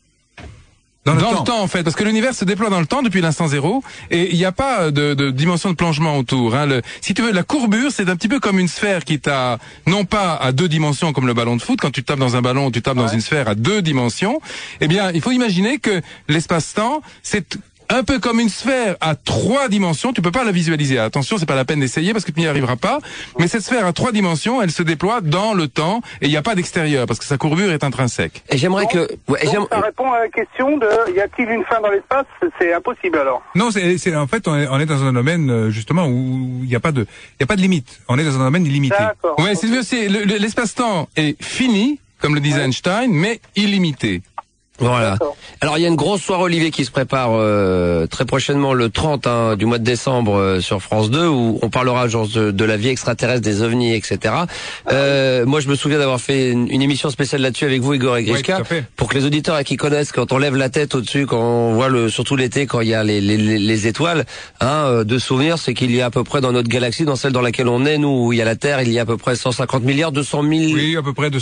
Dans le temps, en fait, parce que l'univers se déploie dans le temps depuis l'instant zéro, et il n'y a pas de dimension de plongement autour. Si tu veux, la courbure, c'est un petit peu comme une sphère qui t'a, non pas à 2 dimensions comme le ballon de foot, quand tu tapes dans un ballon, tu tapes dans une sphère à 2 dimensions. Eh bien, il faut imaginer que l'espace-temps, c'est un peu comme une sphère à 3 dimensions. Tu peux pas la visualiser. Attention, c'est pas la peine d'essayer parce que tu n'y arriveras pas. Mais cette sphère à 3 dimensions, elle se déploie dans le temps et il n'y a pas d'extérieur parce que sa courbure est intrinsèque. Et j'aimerais que... donc ça répond à la question de y a-t-il une fin dans l'espace? C'est impossible alors. Non, c'est en fait on est dans un domaine justement où il n'y a pas de limite. On est dans un domaine illimité. D'accord. Ouais, c'est l'espace-temps est fini, comme le disait Einstein, mais illimité. Voilà. D'accord. Alors il y a une grosse soirée Olivier qui se prépare très prochainement le 30 du mois de décembre sur France 2 où on parlera genre de la vie extraterrestre, des ovnis, etc. Moi je me souviens d'avoir fait une émission spéciale là-dessus avec vous Igor et Grishka, pour que les auditeurs qui connaissent, quand on lève la tête au-dessus, quand on voit surtout l'été quand il y a les étoiles, de souvenirs, c'est qu'il y a à peu près dans notre galaxie, dans celle dans laquelle on est, nous où il y a la Terre, il y a à peu près 150 milliards, 200 000... Oui, à peu près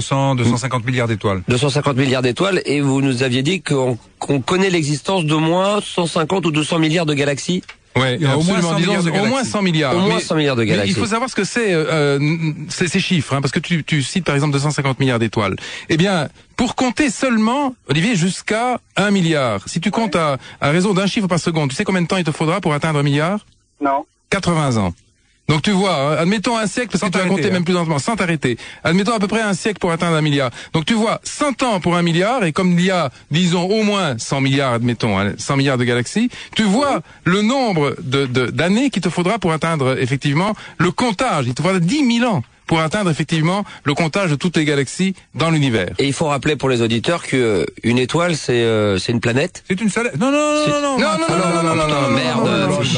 250 milliards d'étoiles. 250 milliards d'étoiles, et vous nous aviez dit qu'on connaît l'existence d'au moins 150 ou 200 milliards de galaxies. Ouais, il y a au moins 100 milliards de au moins 100 milliards. Au moins 100 milliards de galaxies. Mais il faut savoir ce que c'est ces chiffres, parce que tu cites par exemple 250 milliards d'étoiles. Eh bien, pour compter seulement, Olivier, jusqu'à 1 milliard. Si tu comptes à raison d'un chiffre par seconde, tu sais combien de temps il te faudra pour atteindre 1 milliard? Non. 80 ans. Donc tu vois, admettons un siècle, parce que tu vas compter même plus lentement, sans t'arrêter. Admettons à peu près un siècle pour atteindre 1 milliard. Donc tu vois, 100 ans pour 1 milliard, et comme il y a, disons, au moins 100 milliards, admettons, 100 milliards de galaxies, tu vois le nombre d'années qu'il te faudra pour atteindre, effectivement, le comptage. Il te faudra 10 000 ans pour atteindre effectivement le comptage de toutes les galaxies dans l'univers. Et il faut rappeler pour les auditeurs que une étoile c'est une planète. C'est une planète. Non. Merde.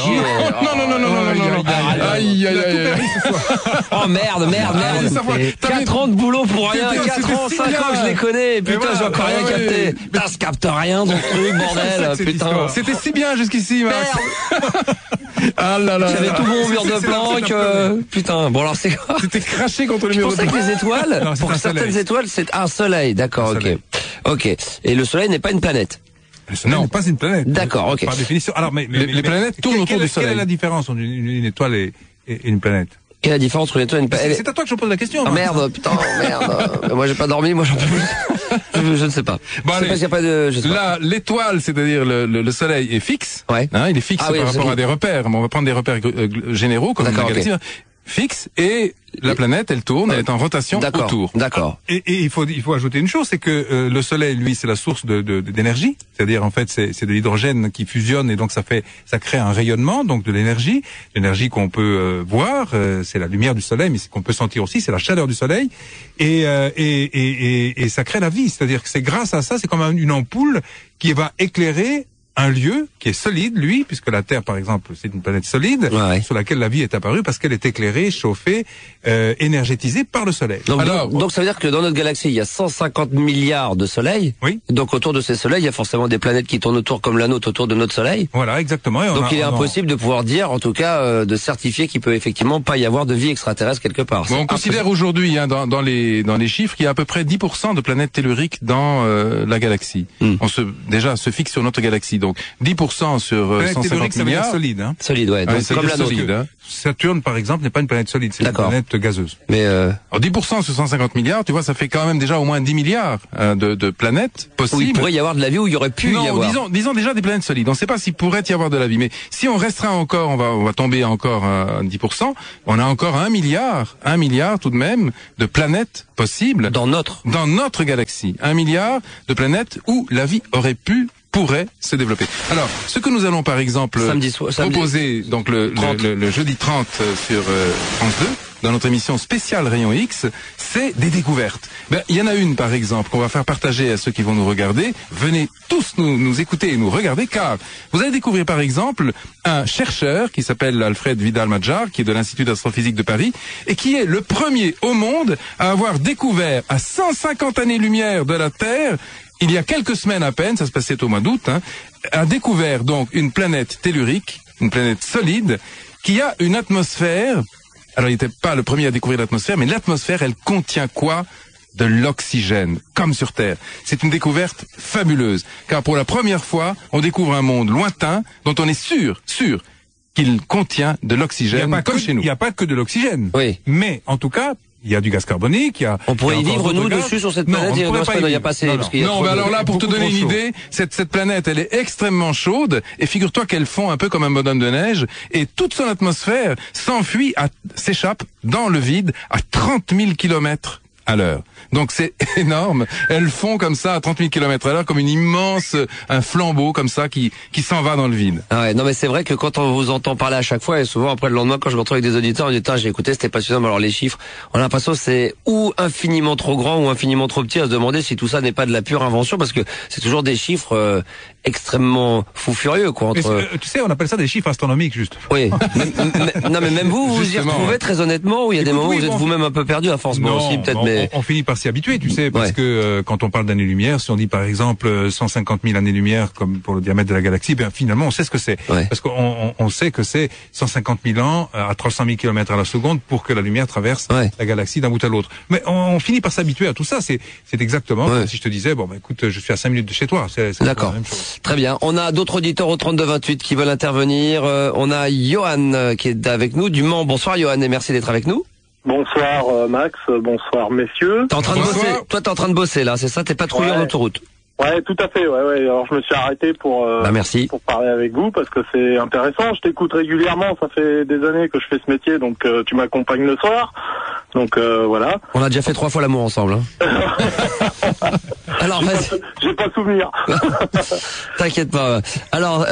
Aïe. Oh merde. 4 ans de boulot pour rien. 4 ans, 5 ans que je les connais. Putain, j'ai encore rien capté. Putain, je capte rien dans le truc, bordel. Putain. C'était si bien jusqu'ici, Max. Ah là là. J'avais tout bon mur de planque. Putain. Bon alors c'est quoi? C'était craché contre le mur de planque. Je pensais que les étoiles, non, pour certaines étoiles, c'est un soleil. D'accord, ok. Et le soleil n'est pas une planète. Le soleil n'est pas une planète. D'accord, ok. Par définition. Alors, mais les planètes tournent autour du soleil. Quelle est la différence entre une étoile et une planète? Quelle est la différence entre une étoile et une planète? C'est à toi que je pose la question. Ah merde, putain, merde. Moi j'ai pas dormi, moi j'en peux plus. Je ne sais pas. Bon, je sais pas s'il y a pas de... Là, l'étoile, c'est-à-dire le soleil est fixe. Ouais. Il est fixe par rapport à des repères. On va prendre des repères généraux comme la galaxie. Fixe, et la planète, elle tourne, elle est en rotation autour. D'accord. Et il faut ajouter une chose, c'est que le soleil, lui, c'est la source d'énergie. C'est-à-dire, en fait, c'est de l'hydrogène qui fusionne et donc ça crée un rayonnement, donc de l'énergie. L'énergie qu'on peut voir, c'est la lumière du soleil, mais ce qu'on peut sentir aussi, c'est la chaleur du soleil. Et ça crée la vie. C'est-à-dire que c'est grâce à ça, c'est comme une ampoule qui va éclairer un lieu qui est solide, lui, puisque la Terre, par exemple, c'est une planète solide, sur laquelle la vie est apparue parce qu'elle est éclairée, chauffée, énergétisée par le Soleil. Donc ça veut dire que dans notre galaxie, il y a 150 milliards de soleils. Oui. Donc autour de ces soleils, il y a forcément des planètes qui tournent autour comme la nôtre autour de notre Soleil. Voilà, exactement. Et donc il est impossible de pouvoir dire, en tout cas, de certifier qu'il peut effectivement pas y avoir de vie extraterrestre quelque part. Bon, on considère aujourd'hui, hein, dans les chiffres, qu'il y a à peu près 10% de planètes telluriques dans la galaxie. On se fixe sur notre galaxie. Donc 10% sur 150 milliards. Solide, hein. Solide, ouais. Donc, comme la nôtre. Hein. Saturne, par exemple, n'est pas une planète solide, c'est une planète gazeuse. Mais alors 10% sur 150 milliards, tu vois, ça fait quand même déjà au moins 10 milliards de planètes possibles. Où il pourrait y avoir de la vie, où il y aurait pu y avoir. Disons déjà des planètes solides. On ne sait pas s'il pourrait y avoir de la vie, mais si on restera encore, on va tomber encore à 10%. On a encore 1 milliard tout de même de planètes possibles dans notre galaxie. 1 milliard de planètes où la vie pourrait se développer. Alors, ce que nous allons par exemple proposer donc le jeudi 30 sur France 2 dans notre émission spéciale Rayon X, c'est des découvertes. Il y en a une par exemple qu'on va faire partager à ceux qui vont nous regarder. Venez tous nous écouter et nous regarder, car vous allez découvrir par exemple un chercheur qui s'appelle Alfred Vidal-Madjar, qui est de l'Institut d'astrophysique de Paris et qui est le premier au monde à avoir découvert à 150 années-lumière de la Terre, il y a quelques semaines à peine, ça se passait au mois d'août, a découvert donc une planète tellurique, une planète solide, qui a une atmosphère. Alors il n'était pas le premier à découvrir l'atmosphère, mais l'atmosphère, elle contient quoi? De l'oxygène, comme sur Terre. C'est une découverte fabuleuse, car pour la première fois, on découvre un monde lointain dont on est sûr qu'il contient de l'oxygène, comme chez nous. Il n'y a pas que de l'oxygène. Oui. Mais en tout cas, il y a du gaz carbonique, on pourrait y vivre, nous, dessus, sur cette planète. Il n'y a pas assez. Non, mais alors là, pour te donner une idée, cette planète, elle est extrêmement chaude, et figure-toi qu'elle fond un peu comme un bonhomme de neige, et toute son atmosphère s'échappe dans le vide à 30 000 kilomètres à l'heure. Donc c'est énorme. Elles font comme ça à 30 000 km à l'heure, comme un flambeau comme ça qui s'en va dans le vide. Ah ouais, non mais c'est vrai que quand on vous entend parler à chaque fois, et souvent après le lendemain quand je me retrouve avec des auditeurs, on dit j'ai écouté, c'était passionnant, mais alors les chiffres, on a l'impression que c'est ou infiniment trop grand ou infiniment trop petit, à se demander si tout ça n'est pas de la pure invention, parce que c'est toujours des chiffres extrêmement fou furieux quoi. Tu sais, on appelle ça des chiffres astronomiques juste. Oui. Non mais même vous y retrouvez très honnêtement, ou il y a des moments où vous êtes vous-même un peu perdu à force. Non, aussi peut-être, mais on finit par s'y habituer, tu sais, parce que quand on parle d'années-lumière, si on dit par exemple 150 000 années-lumière comme pour le diamètre de la galaxie, finalement on sait ce que c'est, parce qu'on sait que c'est 150 000 ans à 300 000 km à la seconde pour que la lumière traverse la galaxie d'un bout à l'autre. Mais on finit par s'habituer à tout ça. C'est exactement comme si je te disais écoute, je suis à 5 minutes de chez toi. C'est d'accord. la même chose. Très bien. On a d'autres auditeurs au 32-28 qui veulent intervenir. On a Johan qui est avec nous du Mans. Bonsoir Johan et merci d'être avec nous. Bonsoir Max, bonsoir messieurs. T'es en train de bosser. Toi t'es en train de bosser là, c'est ça? T'es patrouilleur en autoroute. Ouais, tout à fait. Ouais. Alors je me suis arrêté pour merci. Pour parler avec vous parce que c'est intéressant. Je t'écoute régulièrement. Ça fait des années que je fais ce métier, donc tu m'accompagnes le soir. Donc voilà. On a déjà fait 3 fois l'amour ensemble. Alors vas-y. J'ai pas souvenir. T'inquiète pas. Alors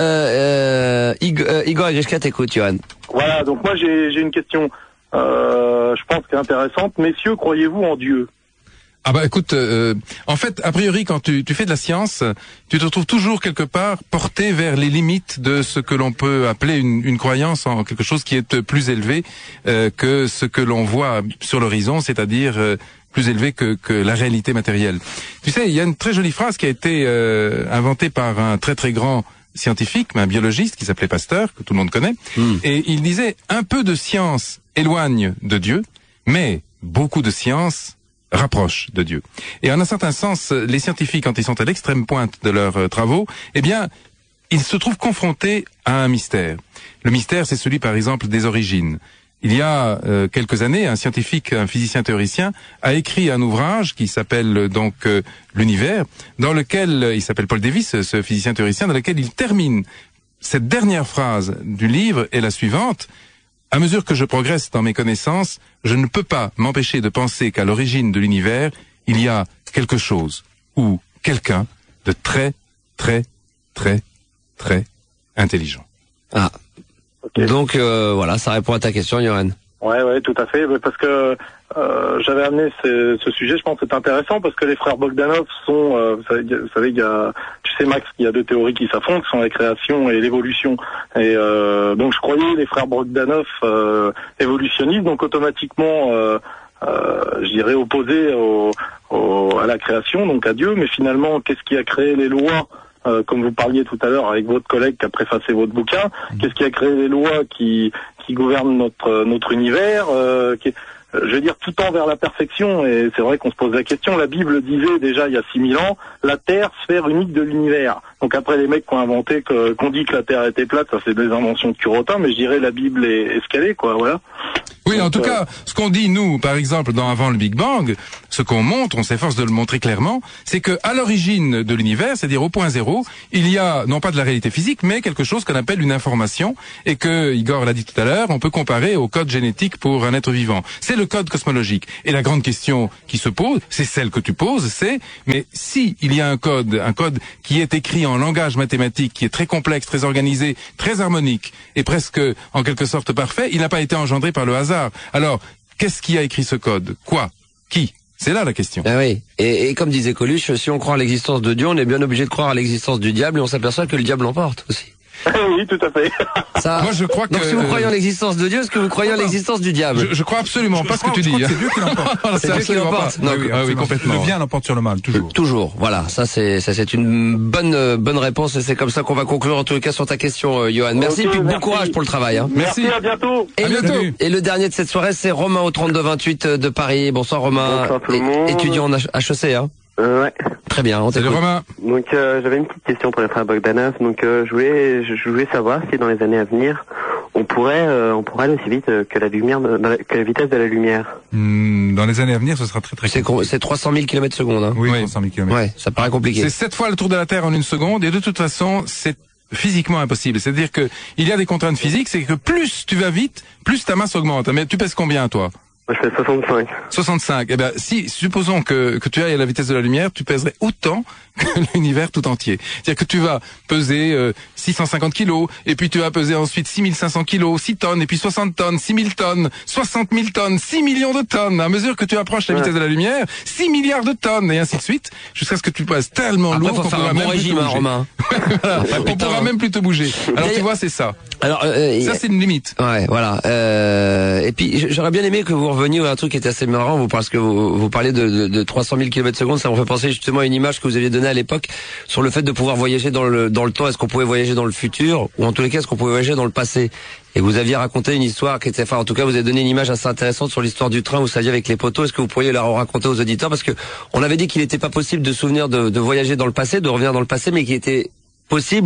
Igor Agrishka t'écoute, Johan. Voilà. Donc moi j'ai une question. Je pense qu'elle est intéressante. Messieurs, croyez-vous en Dieu? Ah écoute, en fait, a priori, quand tu fais de la science, tu te retrouves toujours quelque part porté vers les limites de ce que l'on peut appeler une croyance en quelque chose qui est plus élevé que ce que l'on voit sur l'horizon, c'est-à-dire plus élevé que la réalité matérielle. Tu sais, il y a une très jolie phrase qui a été inventée par un très très grand scientifique, un biologiste qui s'appelait Pasteur, que tout le monde connaît, et il disait « Un peu de science éloigne de Dieu, mais beaucoup de science rapproche de Dieu. » Et en un certain sens, les scientifiques, quand ils sont à l'extrême pointe de leurs travaux, ils se trouvent confrontés à un mystère. Le mystère, c'est celui, par exemple, des origines. Il y a quelques années, un scientifique, un physicien théoricien, a écrit un ouvrage qui s'appelle donc L'Univers, dans lequel, il s'appelle Paul Davies, ce physicien théoricien, dans lequel il termine. Cette dernière phrase du livre est la suivante: à mesure que je progresse dans mes connaissances, je ne peux pas m'empêcher de penser qu'à l'origine de l'univers, il y a quelque chose ou quelqu'un de très, très, très, très intelligent. Ah. Okay. Donc voilà, ça répond à ta question, Johan. Ouais, tout à fait. Parce que j'avais amené ce sujet, je pense que c'est intéressant parce que les frères Bogdanov sont, vous savez, il y a, tu sais Max, il y a deux théories qui s'affrontent, qui sont la création et l'évolution. Et donc je croyais les frères Bogdanov évolutionnistes, donc automatiquement, je dirais opposés à la création, donc à Dieu. Mais finalement, qu'est-ce qui a créé les lois? Comme vous parliez tout à l'heure avec votre collègue qui a préfacé votre bouquin, qu'est-ce qui a créé les lois qui gouvernent notre univers, je veux dire, tout tend vers la perfection, et c'est vrai qu'on se pose la question. La Bible disait déjà il y a 6000 ans, la Terre, sphère unique de l'univers. Donc après les mecs qui ont inventé, qu'on dit que la Terre était plate, ça c'est des inventions de Curotin, mais je dirais la Bible est ce qu'elle est, quoi, voilà. Oui, en tout cas, ce qu'on dit, nous, par exemple, dans Avant le Big Bang, ce qu'on montre, on s'efforce de le montrer clairement, c'est que à l'origine de l'univers, c'est-à-dire au point zéro, il y a, non pas de la réalité physique, mais quelque chose qu'on appelle une information, et que, Igor l'a dit tout à l'heure, on peut comparer au code génétique pour un être vivant. C'est le code cosmologique. Et la grande question qui se pose, c'est celle que tu poses, c'est, mais si il y a un code qui est écrit en langage mathématique, qui est très complexe, très organisé, très harmonique, et presque, en quelque sorte, parfait, il n'a pas été engendré par le hasard. Alors, qu'est-ce qui a écrit ce code? Quoi? Qui? C'est là la question. Ah oui. Et comme disait Coluche, si on croit à l'existence de Dieu, on est bien obligé de croire à l'existence du diable, et on s'aperçoit que le diable l'emporte aussi. Oui, tout à fait. Ça, moi, je crois que... Donc, si vous croyez en l'existence de Dieu, est-ce que vous croyez en l'existence du diable? Je crois absolument pas ce que tu dis. C'est Dieu qui l'emporte. C'est Dieu qui l'emporte. Oui, complètement. Le bien l'emporte sur le mal, toujours. Toujours. Voilà. Ça, c'est une bonne réponse, et c'est comme ça qu'on va conclure, en tout cas, sur ta question, Johan. Merci, puis bon courage pour le travail, hein. Merci, à bientôt. Et le dernier de cette soirée, c'est Romain au 3228 de Paris. Bonsoir, Romain. Bonsoir tout le monde. Étudiant en HEC, hein. Ouais. Très bien, on Salut t'écoute. Romain. Donc j'avais une petite question pour les frères Bogdanov. Donc je voulais savoir si dans les années à venir on pourrait aller aussi vite que la vitesse de la lumière. Dans les années à venir, ce sera très compliqué. C'est 300 000 km/s, hein. Oui, 300 000 km. Ouais, ça paraît compliqué. C'est 7 fois le tour de la Terre en une seconde, et de toute façon, c'est physiquement impossible. C'est-à-dire que il y a des contraintes physiques, c'est que plus tu vas vite, plus ta masse augmente. Mais tu pèses combien, toi? Moi, je fais 65. 65. Eh ben, si, supposons que tu ailles à la vitesse de la lumière, tu pèserais autant que l'univers tout entier. C'est-à-dire que tu vas peser 650 kilos, et puis tu vas peser ensuite 6500 kilos, 6 tonnes, et puis 60 tonnes, 6000 tonnes, 60 000 tonnes, 6 millions de tonnes. À mesure que tu approches la vitesse de la lumière, 6 milliards de tonnes, et ainsi de suite, jusqu'à ce que tu pèses tellement lourd qu'on pourra même plus te bouger. Romain. Voilà, on pourra même plus te bouger. Alors tu vois, c'est ça. Alors, ça, c'est une limite. Ouais, voilà. Et puis, j'aurais bien aimé que vous reveniez à un truc qui était assez marrant, parce que vous parlez de 300 000 km/s. Ça me fait penser justement à une image que vous aviez donnée à l'époque sur le fait de pouvoir voyager dans le temps. Est-ce qu'on pouvait voyager dans le futur, ou en tous les cas, est-ce qu'on pouvait voyager dans le passé? Et vous aviez raconté une histoire qui était, enfin, en tout cas, vous avez donné une image assez intéressante sur l'histoire du train, vous saviez, avec les poteaux. Est-ce que vous pourriez la raconter aux auditeurs? Parce que on avait dit qu'il n'était pas possible de souvenir de voyager dans le passé, de revenir dans le passé, mais qu'il était possible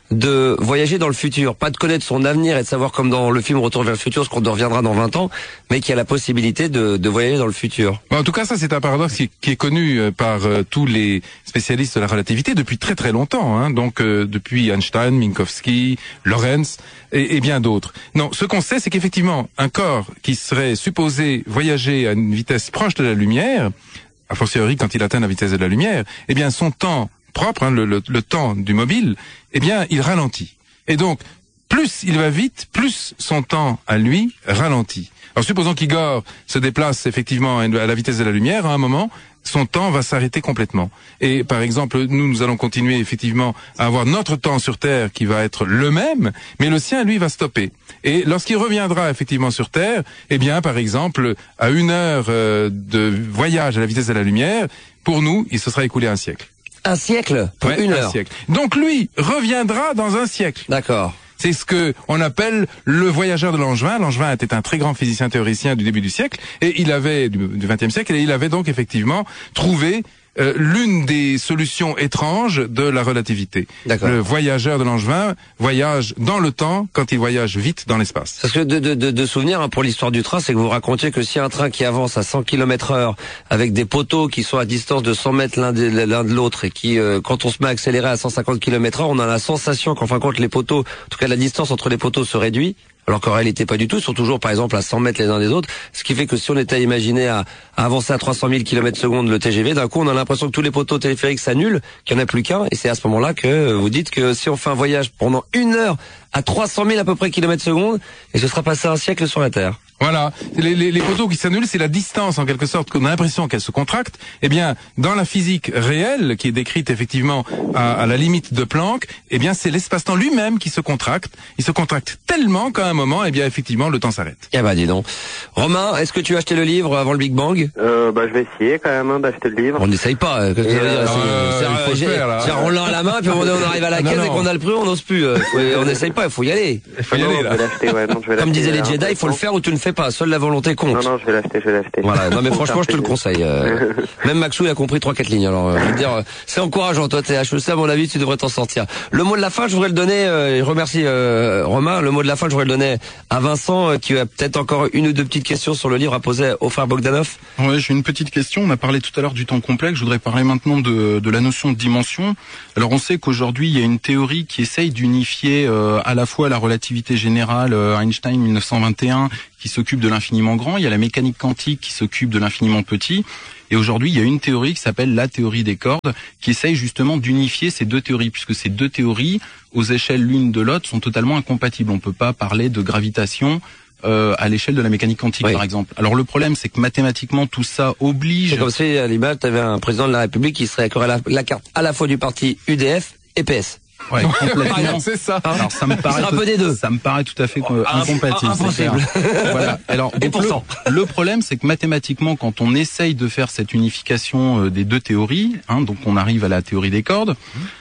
de voyager dans le futur, pas de connaître son avenir et de savoir, comme dans le film Retour vers le futur, ce qu'on reviendra dans 20 ans, mais qu'il y a la possibilité de voyager dans le futur. En tout cas, ça, c'est un paradoxe qui est connu par tous les spécialistes de la relativité depuis très très longtemps, hein. Donc depuis Einstein, Minkowski, Lorentz et bien d'autres. Non, ce qu'on sait, c'est qu'effectivement, un corps qui serait supposé voyager à une vitesse proche de la lumière, a fortiori quand il atteint la vitesse de la lumière, eh bien son temps propre, hein, le temps du mobile, eh bien, il ralentit. Et donc, plus il va vite, plus son temps à lui ralentit. Alors, supposons qu'Igor se déplace effectivement à la vitesse de la lumière, à un moment, son temps va s'arrêter complètement. Et par exemple, nous allons continuer effectivement à avoir notre temps sur Terre qui va être le même, mais le sien, lui, va stopper. Et lorsqu'il reviendra effectivement sur Terre, eh bien, par exemple, à 1 heure de voyage à la vitesse de la lumière, pour nous, il se sera écoulé un siècle. Un siècle pour 1 heure. Un siècle. Donc lui reviendra dans un siècle. D'accord. C'est ce que on appelle le voyageur de Langevin. Langevin était un très grand physicien théoricien du début du siècle, et il avait du XXe siècle, et il avait donc effectivement trouvé l'une des solutions étranges de la relativité. Le voyageur de Langevin voyage dans le temps quand il voyage vite dans l'espace. Parce que de souvenir, hein, pour l'histoire du train, c'est que vous racontiez que si un train qui avance à 100 km/h avec des poteaux qui sont à distance de 100 mètres l'un de l'autre, et qui, quand on se met à accélérer à 150 km/h, on a la sensation qu'en fin de compte les poteaux, en tout cas la distance entre les poteaux se réduit, alors qu'en réalité pas du tout, ils sont toujours par exemple à 100 mètres les uns des autres, ce qui fait que si on était à imaginer à avancer à 300 000 km/s le TGV, d'un coup on a l'impression que tous les poteaux téléphériques s'annulent, qu'il n'y en a plus qu'un, et c'est à ce moment-là que vous dites que si on fait un voyage pendant 1 heure à 300 000 à peu près km/s, et ce sera passé un siècle sur la Terre. Voilà, les photos qui s'annulent, c'est la distance en quelque sorte qu'on a l'impression qu'elle se contracte. Eh bien, dans la physique réelle, qui est décrite effectivement à la limite de Planck, eh bien c'est l'espace-temps lui-même qui se contracte. Il se contracte tellement qu'à un moment, eh bien effectivement, le temps s'arrête. Eh ben dis donc. Romain, est-ce que tu as acheté le livre avant le Big Bang? Je vais essayer quand même d'acheter le livre. On n'essaye pas. il faut le faire, là. On l'a à la main, puis on arrive à la caisse et qu'on a le prix, on n'ose plus. On n'essaye pas, il faut y aller. Il faut y aller, là. Comme disaient les Jedi, il faut le faire ou tu ne fais pas. Seule la volonté compte. Non, je vais l'acheter. Voilà. Non, mais franchement, je te le conseille. Même Maxou, il a compris 3-4 lignes. Alors, je veux dire, c'est encourageant. Toi, t'es HEC, à mon avis, tu devrais t'en sortir. Le mot de la fin, je voudrais le donner, je remercie, Romain. Le mot de la fin, je voudrais le donner à Vincent, qui a peut-être encore une ou deux petites questions sur le livre à poser aux frères Bogdanov. Ouais, j'ai une petite question. On a parlé tout à l'heure du temps complexe. Je voudrais parler maintenant de la notion de dimension. Alors, on sait qu'aujourd'hui, il y a une théorie qui essaye d'unifier à la fois la relativité générale, Einstein 1921, qui s'occupe de l'infiniment grand. Il y a la mécanique quantique qui s'occupe de l'infiniment petit. Et aujourd'hui, il y a une théorie qui s'appelle la théorie des cordes, qui essaye justement d'unifier ces deux théories, puisque ces deux théories, aux échelles l'une de l'autre, sont totalement incompatibles. On peut pas parler de gravitation à l'échelle de la mécanique quantique, par exemple. Alors le problème, c'est que mathématiquement, tout ça oblige... C'est comme si, à l'image, tu avais un président de la République qui serait accord à la carte à la fois du parti UDF et PS. Ouais, complètement. C'est ça. Alors ça me paraît, un peu des deux. Ça me paraît tout à fait incompatible. Impossible. Voilà. Alors, le problème, c'est que mathématiquement, quand on essaye de faire cette unification des deux théories, donc on arrive à la théorie des cordes,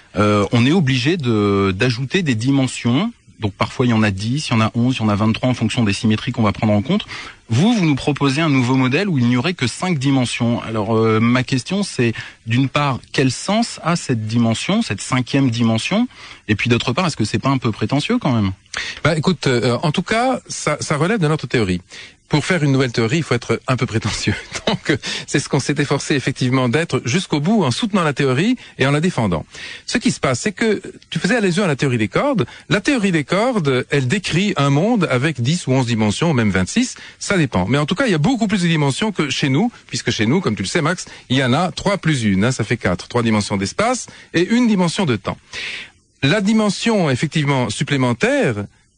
on est obligé d'ajouter des dimensions. Donc parfois il y en a 10, il y en a 11, il y en a 23 en fonction des symétries qu'on va prendre en compte. Vous nous proposez un nouveau modèle où il n'y aurait que 5 dimensions. Alors ma question c'est d'une part quel sens a cette dimension, cette 5e dimension, et puis d'autre part est-ce que c'est pas un peu prétentieux quand même? Bah écoute, en tout cas ça relève de notre théorie. Pour faire une nouvelle théorie, il faut être un peu prétentieux. Donc, c'est ce qu'on s'est efforcé effectivement d'être jusqu'au bout en soutenant la théorie et en la défendant. Ce qui se passe, c'est que tu faisais allusion à la théorie des cordes. La théorie des cordes, elle décrit un monde avec 10 ou 11 dimensions, ou même 26, ça dépend. Mais en tout cas, il y a beaucoup plus de dimensions que chez nous, puisque chez nous, comme tu le sais Max, il y en a 3 plus 1, ça fait 4. 3 dimensions d'espace et 1 dimension de temps. La dimension, effectivement, supplémentaire,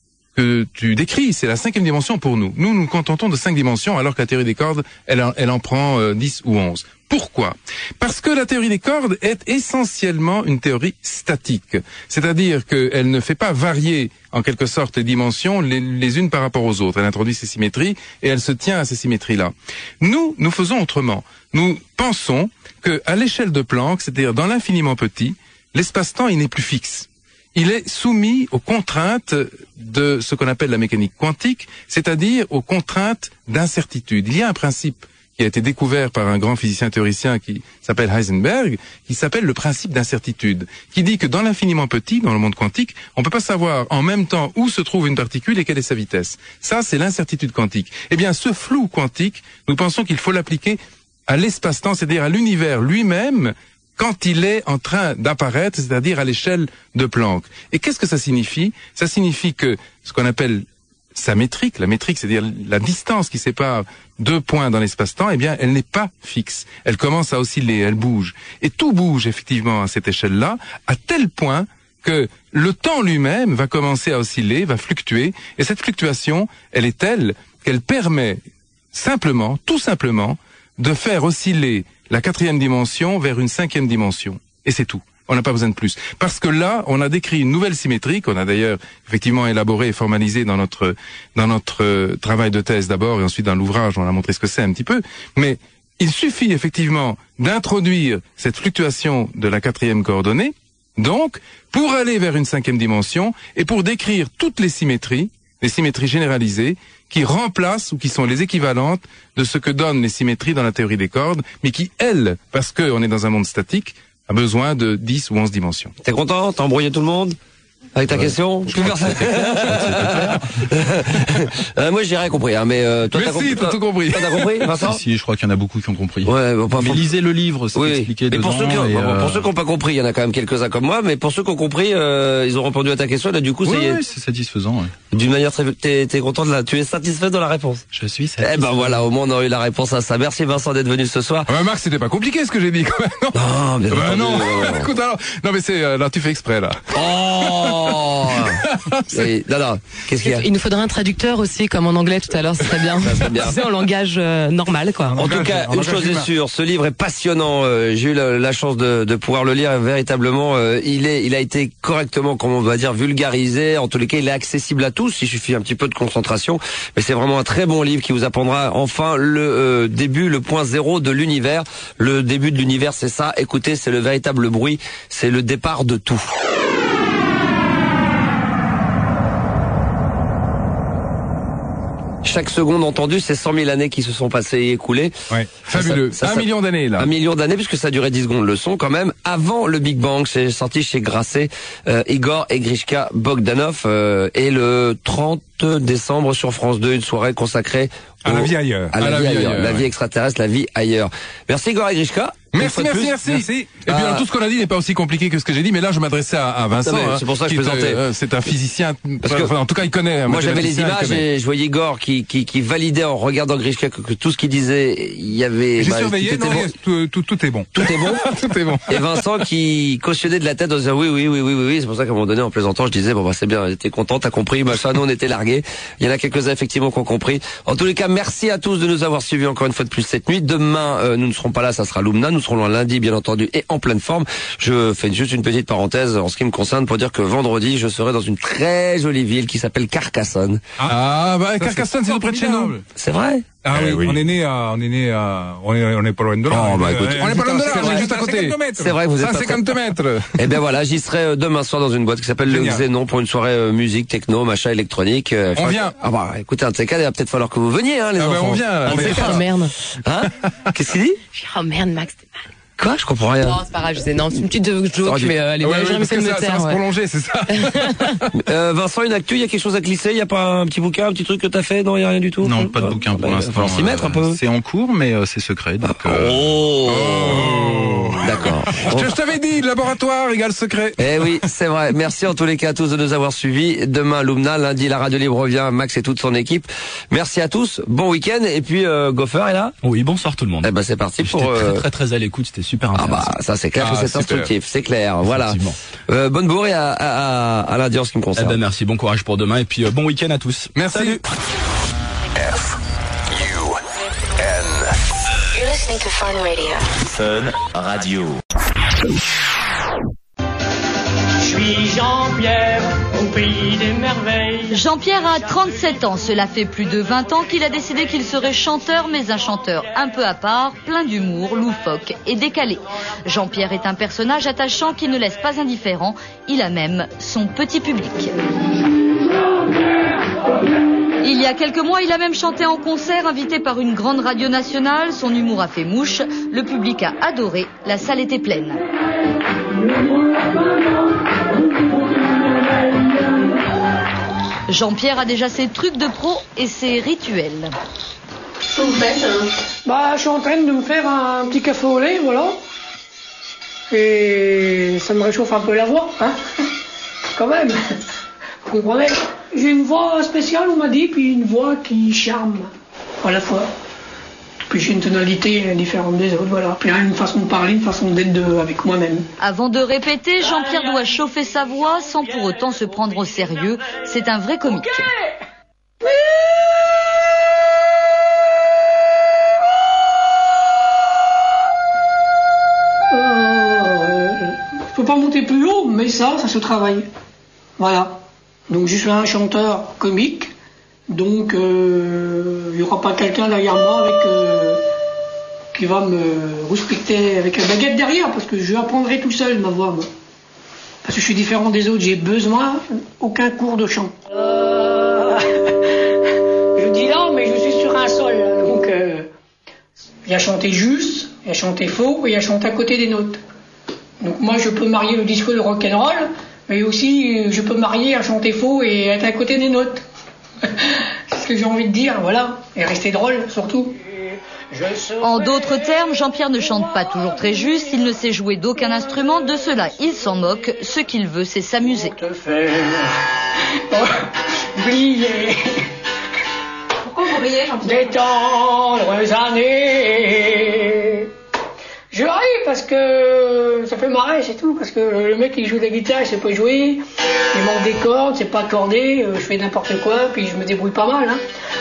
que tu décris, c'est la 5e dimension pour nous. Nous nous contentons de 5 dimensions, alors que la théorie des cordes, elle en prend 10 ou 11. Pourquoi? Parce que la théorie des cordes est essentiellement une théorie statique. C'est-à-dire qu'elle ne fait pas varier, en quelque sorte, les dimensions les unes par rapport aux autres. Elle introduit ces symétries et elle se tient à ces symétries-là. Nous faisons autrement. Nous pensons que, à l'échelle de Planck, c'est-à-dire dans l'infiniment petit, l'espace-temps, il n'est plus fixe. Il est soumis aux contraintes de ce qu'on appelle la mécanique quantique, c'est-à-dire aux contraintes d'incertitude. Il y a un principe qui a été découvert par un grand physicien théoricien qui s'appelle Heisenberg, qui s'appelle le principe d'incertitude, qui dit que dans l'infiniment petit, dans le monde quantique, on ne peut pas savoir en même temps où se trouve une particule et quelle est sa vitesse. Ça, c'est l'incertitude quantique. Eh bien, ce flou quantique, nous pensons qu'il faut l'appliquer à l'espace-temps, c'est-à-dire à l'univers lui-même, quand il est en train d'apparaître, c'est-à-dire à l'échelle de Planck. Et qu'est-ce que ça signifie? Ça signifie que ce qu'on appelle sa métrique, la métrique, c'est-à-dire la distance qui sépare 2 points dans l'espace-temps, eh bien, elle n'est pas fixe. Elle commence à osciller, elle bouge. Et tout bouge effectivement à cette échelle-là, à tel point que le temps lui-même va commencer à osciller, va fluctuer. Et cette fluctuation, elle est telle qu'elle permet simplement, tout simplement, de faire osciller la 4e dimension vers une 5e dimension. Et c'est tout. On n'a pas besoin de plus. Parce que là, on a décrit une nouvelle symétrie qu'on a d'ailleurs effectivement élaborée et formalisée dans notre travail de thèse d'abord et ensuite dans l'ouvrage, on a montré ce que c'est un petit peu. Mais il suffit effectivement d'introduire cette fluctuation de la 4e coordonnée, donc, pour aller vers une 5e dimension et pour décrire toutes les symétries généralisées, qui remplacent ou qui sont les équivalentes de ce que donnent les symétries dans la théorie des cordes, mais qui, elles, parce qu'on est dans un monde statique, a besoin de 10 ou 11 dimensions. T'es content? T'as embrouillé tout le monde? Avec ta question? Plus personne. Moi, j'ai rien compris, hein, mais toi, t'as compris. T'as tout compris. Toi, t'as compris, Vincent? Si, je crois qu'il y en a beaucoup qui ont compris. Ouais, bon, mais lisez le livre, c'est expliqué dedans. Pour ceux qui n'ont pas compris, il y en a quand même quelques-uns comme moi, mais pour ceux qui ont compris, ils ont répondu à ta question, là, du coup, c'est satisfaisant, ouais. D'une manière très, t'es content tu es satisfait de la réponse? Je suis satisfait. Eh ben voilà, au moins, on a eu la réponse à ça. Merci Vincent d'être venu ce soir. Ah, Marc, c'était pas compliqué ce que j'ai dit, quand même. Non, bien non. Écoute, alors, non, mais là, tu fais exprès, là. Oh! Oh. Oui, non, qu'est-ce qu'il y a? Il nous faudrait un traducteur aussi, comme en anglais tout à l'heure, ce serait bien. Ça serait bien. C'est en langage normal, quoi. En tout cas, une chose est sûre, ce livre est passionnant. J'ai eu la chance de pouvoir le lire véritablement. Il a été correctement, comme on va dire, vulgarisé. En tous les cas, il est accessible à tous. Il suffit un petit peu de concentration. Mais c'est vraiment un très bon livre qui vous apprendra enfin le début, le point zéro de l'univers. Le début de l'univers, c'est ça. Écoutez, c'est le véritable bruit. C'est le départ de tout. Chaque seconde entendue, c'est 100 000 années qui se sont passées et écoulées. Ouais, fabuleux. Un million d'années, là. 1 million d'années, puisque ça a duré 10 secondes le son, quand même. Avant le Big Bang, c'est sorti chez Grasset, Igor et Grishka Bogdanov, et le 30 décembre sur France 2, une soirée consacrée à la vie ailleurs. À la vie ailleurs. La vie extraterrestre, la vie ailleurs. Merci Igor et Grishka. Merci. Et puis alors, tout ce qu'on a dit n'est pas aussi compliqué que ce que j'ai dit, mais là je m'adressais à Vincent. C'est pour ça que je plaisantais. C'est un physicien. Parce que, en tout cas, il connaît. Moi j'avais les images et je voyais Igor qui validait en regardant Grishka que tout ce qu'il disait, il y avait. J'ai surveillé. Tout est bon. Tout est bon. Tout est bon. Et Vincent qui cautionnait de la tête en disant oui. C'est pour ça qu'à un moment donné, en plaisantant, je disais bon c'est bien, t'es content, t'as compris, machin. Nous on était largués. Il y en a quelques-uns effectivement qui ont compris. En tous les cas, merci à tous de nous avoir suivis encore une fois de plus cette nuit. Demain, nous ne serons pas là, ça sera Lumna. Nous serons là lundi, bien entendu, et en pleine forme. Je fais juste une petite parenthèse en ce qui me concerne pour dire que vendredi, je serai dans une très jolie ville qui s'appelle Carcassonne. Carcassonne, c'est tout près de chez nous. C'est vrai. Ah oui, on est né à, on est pas loin de là. On est pas loin de là, on est juste à côté. C'est vrai, vous êtes 150 mètres. Eh ben voilà, j'y serai demain soir dans une boîte qui s'appelle le Xénon pour une soirée musique, techno, machin électronique. On vient. Ah bah, écoutez, un de ces cas, il va peut-être falloir que vous veniez, hein, les enfants. On vient. Oh merde. Hein? Qu'est-ce qu'il dit? Oh merde, Max, t'es mal. Quoi? Je comprends rien. Non, c'est pas grave, c'est une petite joke, mais allez, j'ai jamais fait de me taire. Ça va se prolonger, c'est ça. Vincent, une actu, il y a quelque chose à glisser? Il y a pas un petit bouquin, un petit truc que t'as fait? Non, il y a rien du tout? Non, pas de bouquin pour l'instant. Il va falloir s'y mettre un peu. C'est en cours, mais c'est secret. Donc, D'accord. Je t'avais dit, laboratoire égale secret. Eh oui, c'est vrai. Merci en tous les cas à tous de nous avoir suivis. Demain, Lumna. Lundi, la Radio Libre revient. Max et toute son équipe. Merci à tous. Bon week-end. Et puis, Gopher est là? Oui, bonsoir tout le monde. Eh ben, c'est parti pour... Très à l'écoute. C'était super intéressant. Ah bah, ça c'est clair que c'est instructif. C'est clair. Voilà. Bonne bourre et à lundi en ce qui me concerne. Eh ben, merci. Bon courage pour demain. Et puis, bon week-end à tous. Merci. Salut. You're listening to Fun Radio. Fun Radio. Je suis Jean-Pierre, au pays des merveilles. Jean-Pierre a 37 ans. Cela fait plus de 20 ans qu'il a décidé qu'il serait chanteur, mais un chanteur un peu à part, plein d'humour, loufoque et décalé. Jean-Pierre est un personnage attachant qui ne laisse pas indifférent. Il a même son petit public. Il y a quelques mois, il a même chanté en concert, invité par une grande radio nationale. Son humour a fait mouche. Le public a adoré. La salle était pleine. Jean-Pierre a déjà ses trucs de pro et ses rituels. Qu'est-ce que vous faites? Je suis en train de me faire un petit café au lait, voilà. Et ça me réchauffe un peu la voix, hein. Quand même. Vous comprenez? J'ai une voix spéciale, on m'a dit, puis une voix qui charme à la fois. Puis j'ai une tonalité différente des autres, voilà. Puis une façon de parler, une façon d'être avec moi-même. Avant de répéter, Jean-Pierre doit chauffer sa voix sans pour autant se prendre au sérieux. C'est un vrai comique. Je peux pas monter plus haut, mais ça se travaille. Voilà. Donc je suis un chanteur comique, donc il n'y aura pas quelqu'un derrière moi qui va me respecter avec la baguette derrière, parce que je apprendrai tout seul ma voix, moi. Parce que je suis différent des autres, j'ai besoin aucun cours de chant. Je dis là, mais je suis sur un sol, donc il y a chanté juste, il y a chanté faux, et il y a chanté à côté des notes. Donc moi je peux marier le disco de rock'n'roll, mais aussi je peux marier à chanter faux et être à côté des notes. C'est ce que j'ai envie de dire, voilà. Et rester drôle, surtout. En d'autres termes, Jean-Pierre ne chante pas toujours très juste, il ne sait jouer d'aucun instrument, de cela il s'en moque, ce qu'il veut c'est s'amuser. Briller. Pourquoi vous riez, Jean-Pierre? Des tendres années. Je ris parce que ça fait marrer, c'est tout. Parce que le mec qui joue de la guitare, il sait pas jouer, il manque des cordes, c'est pas accordé, je fais n'importe quoi, puis je me débrouille pas mal. Hein.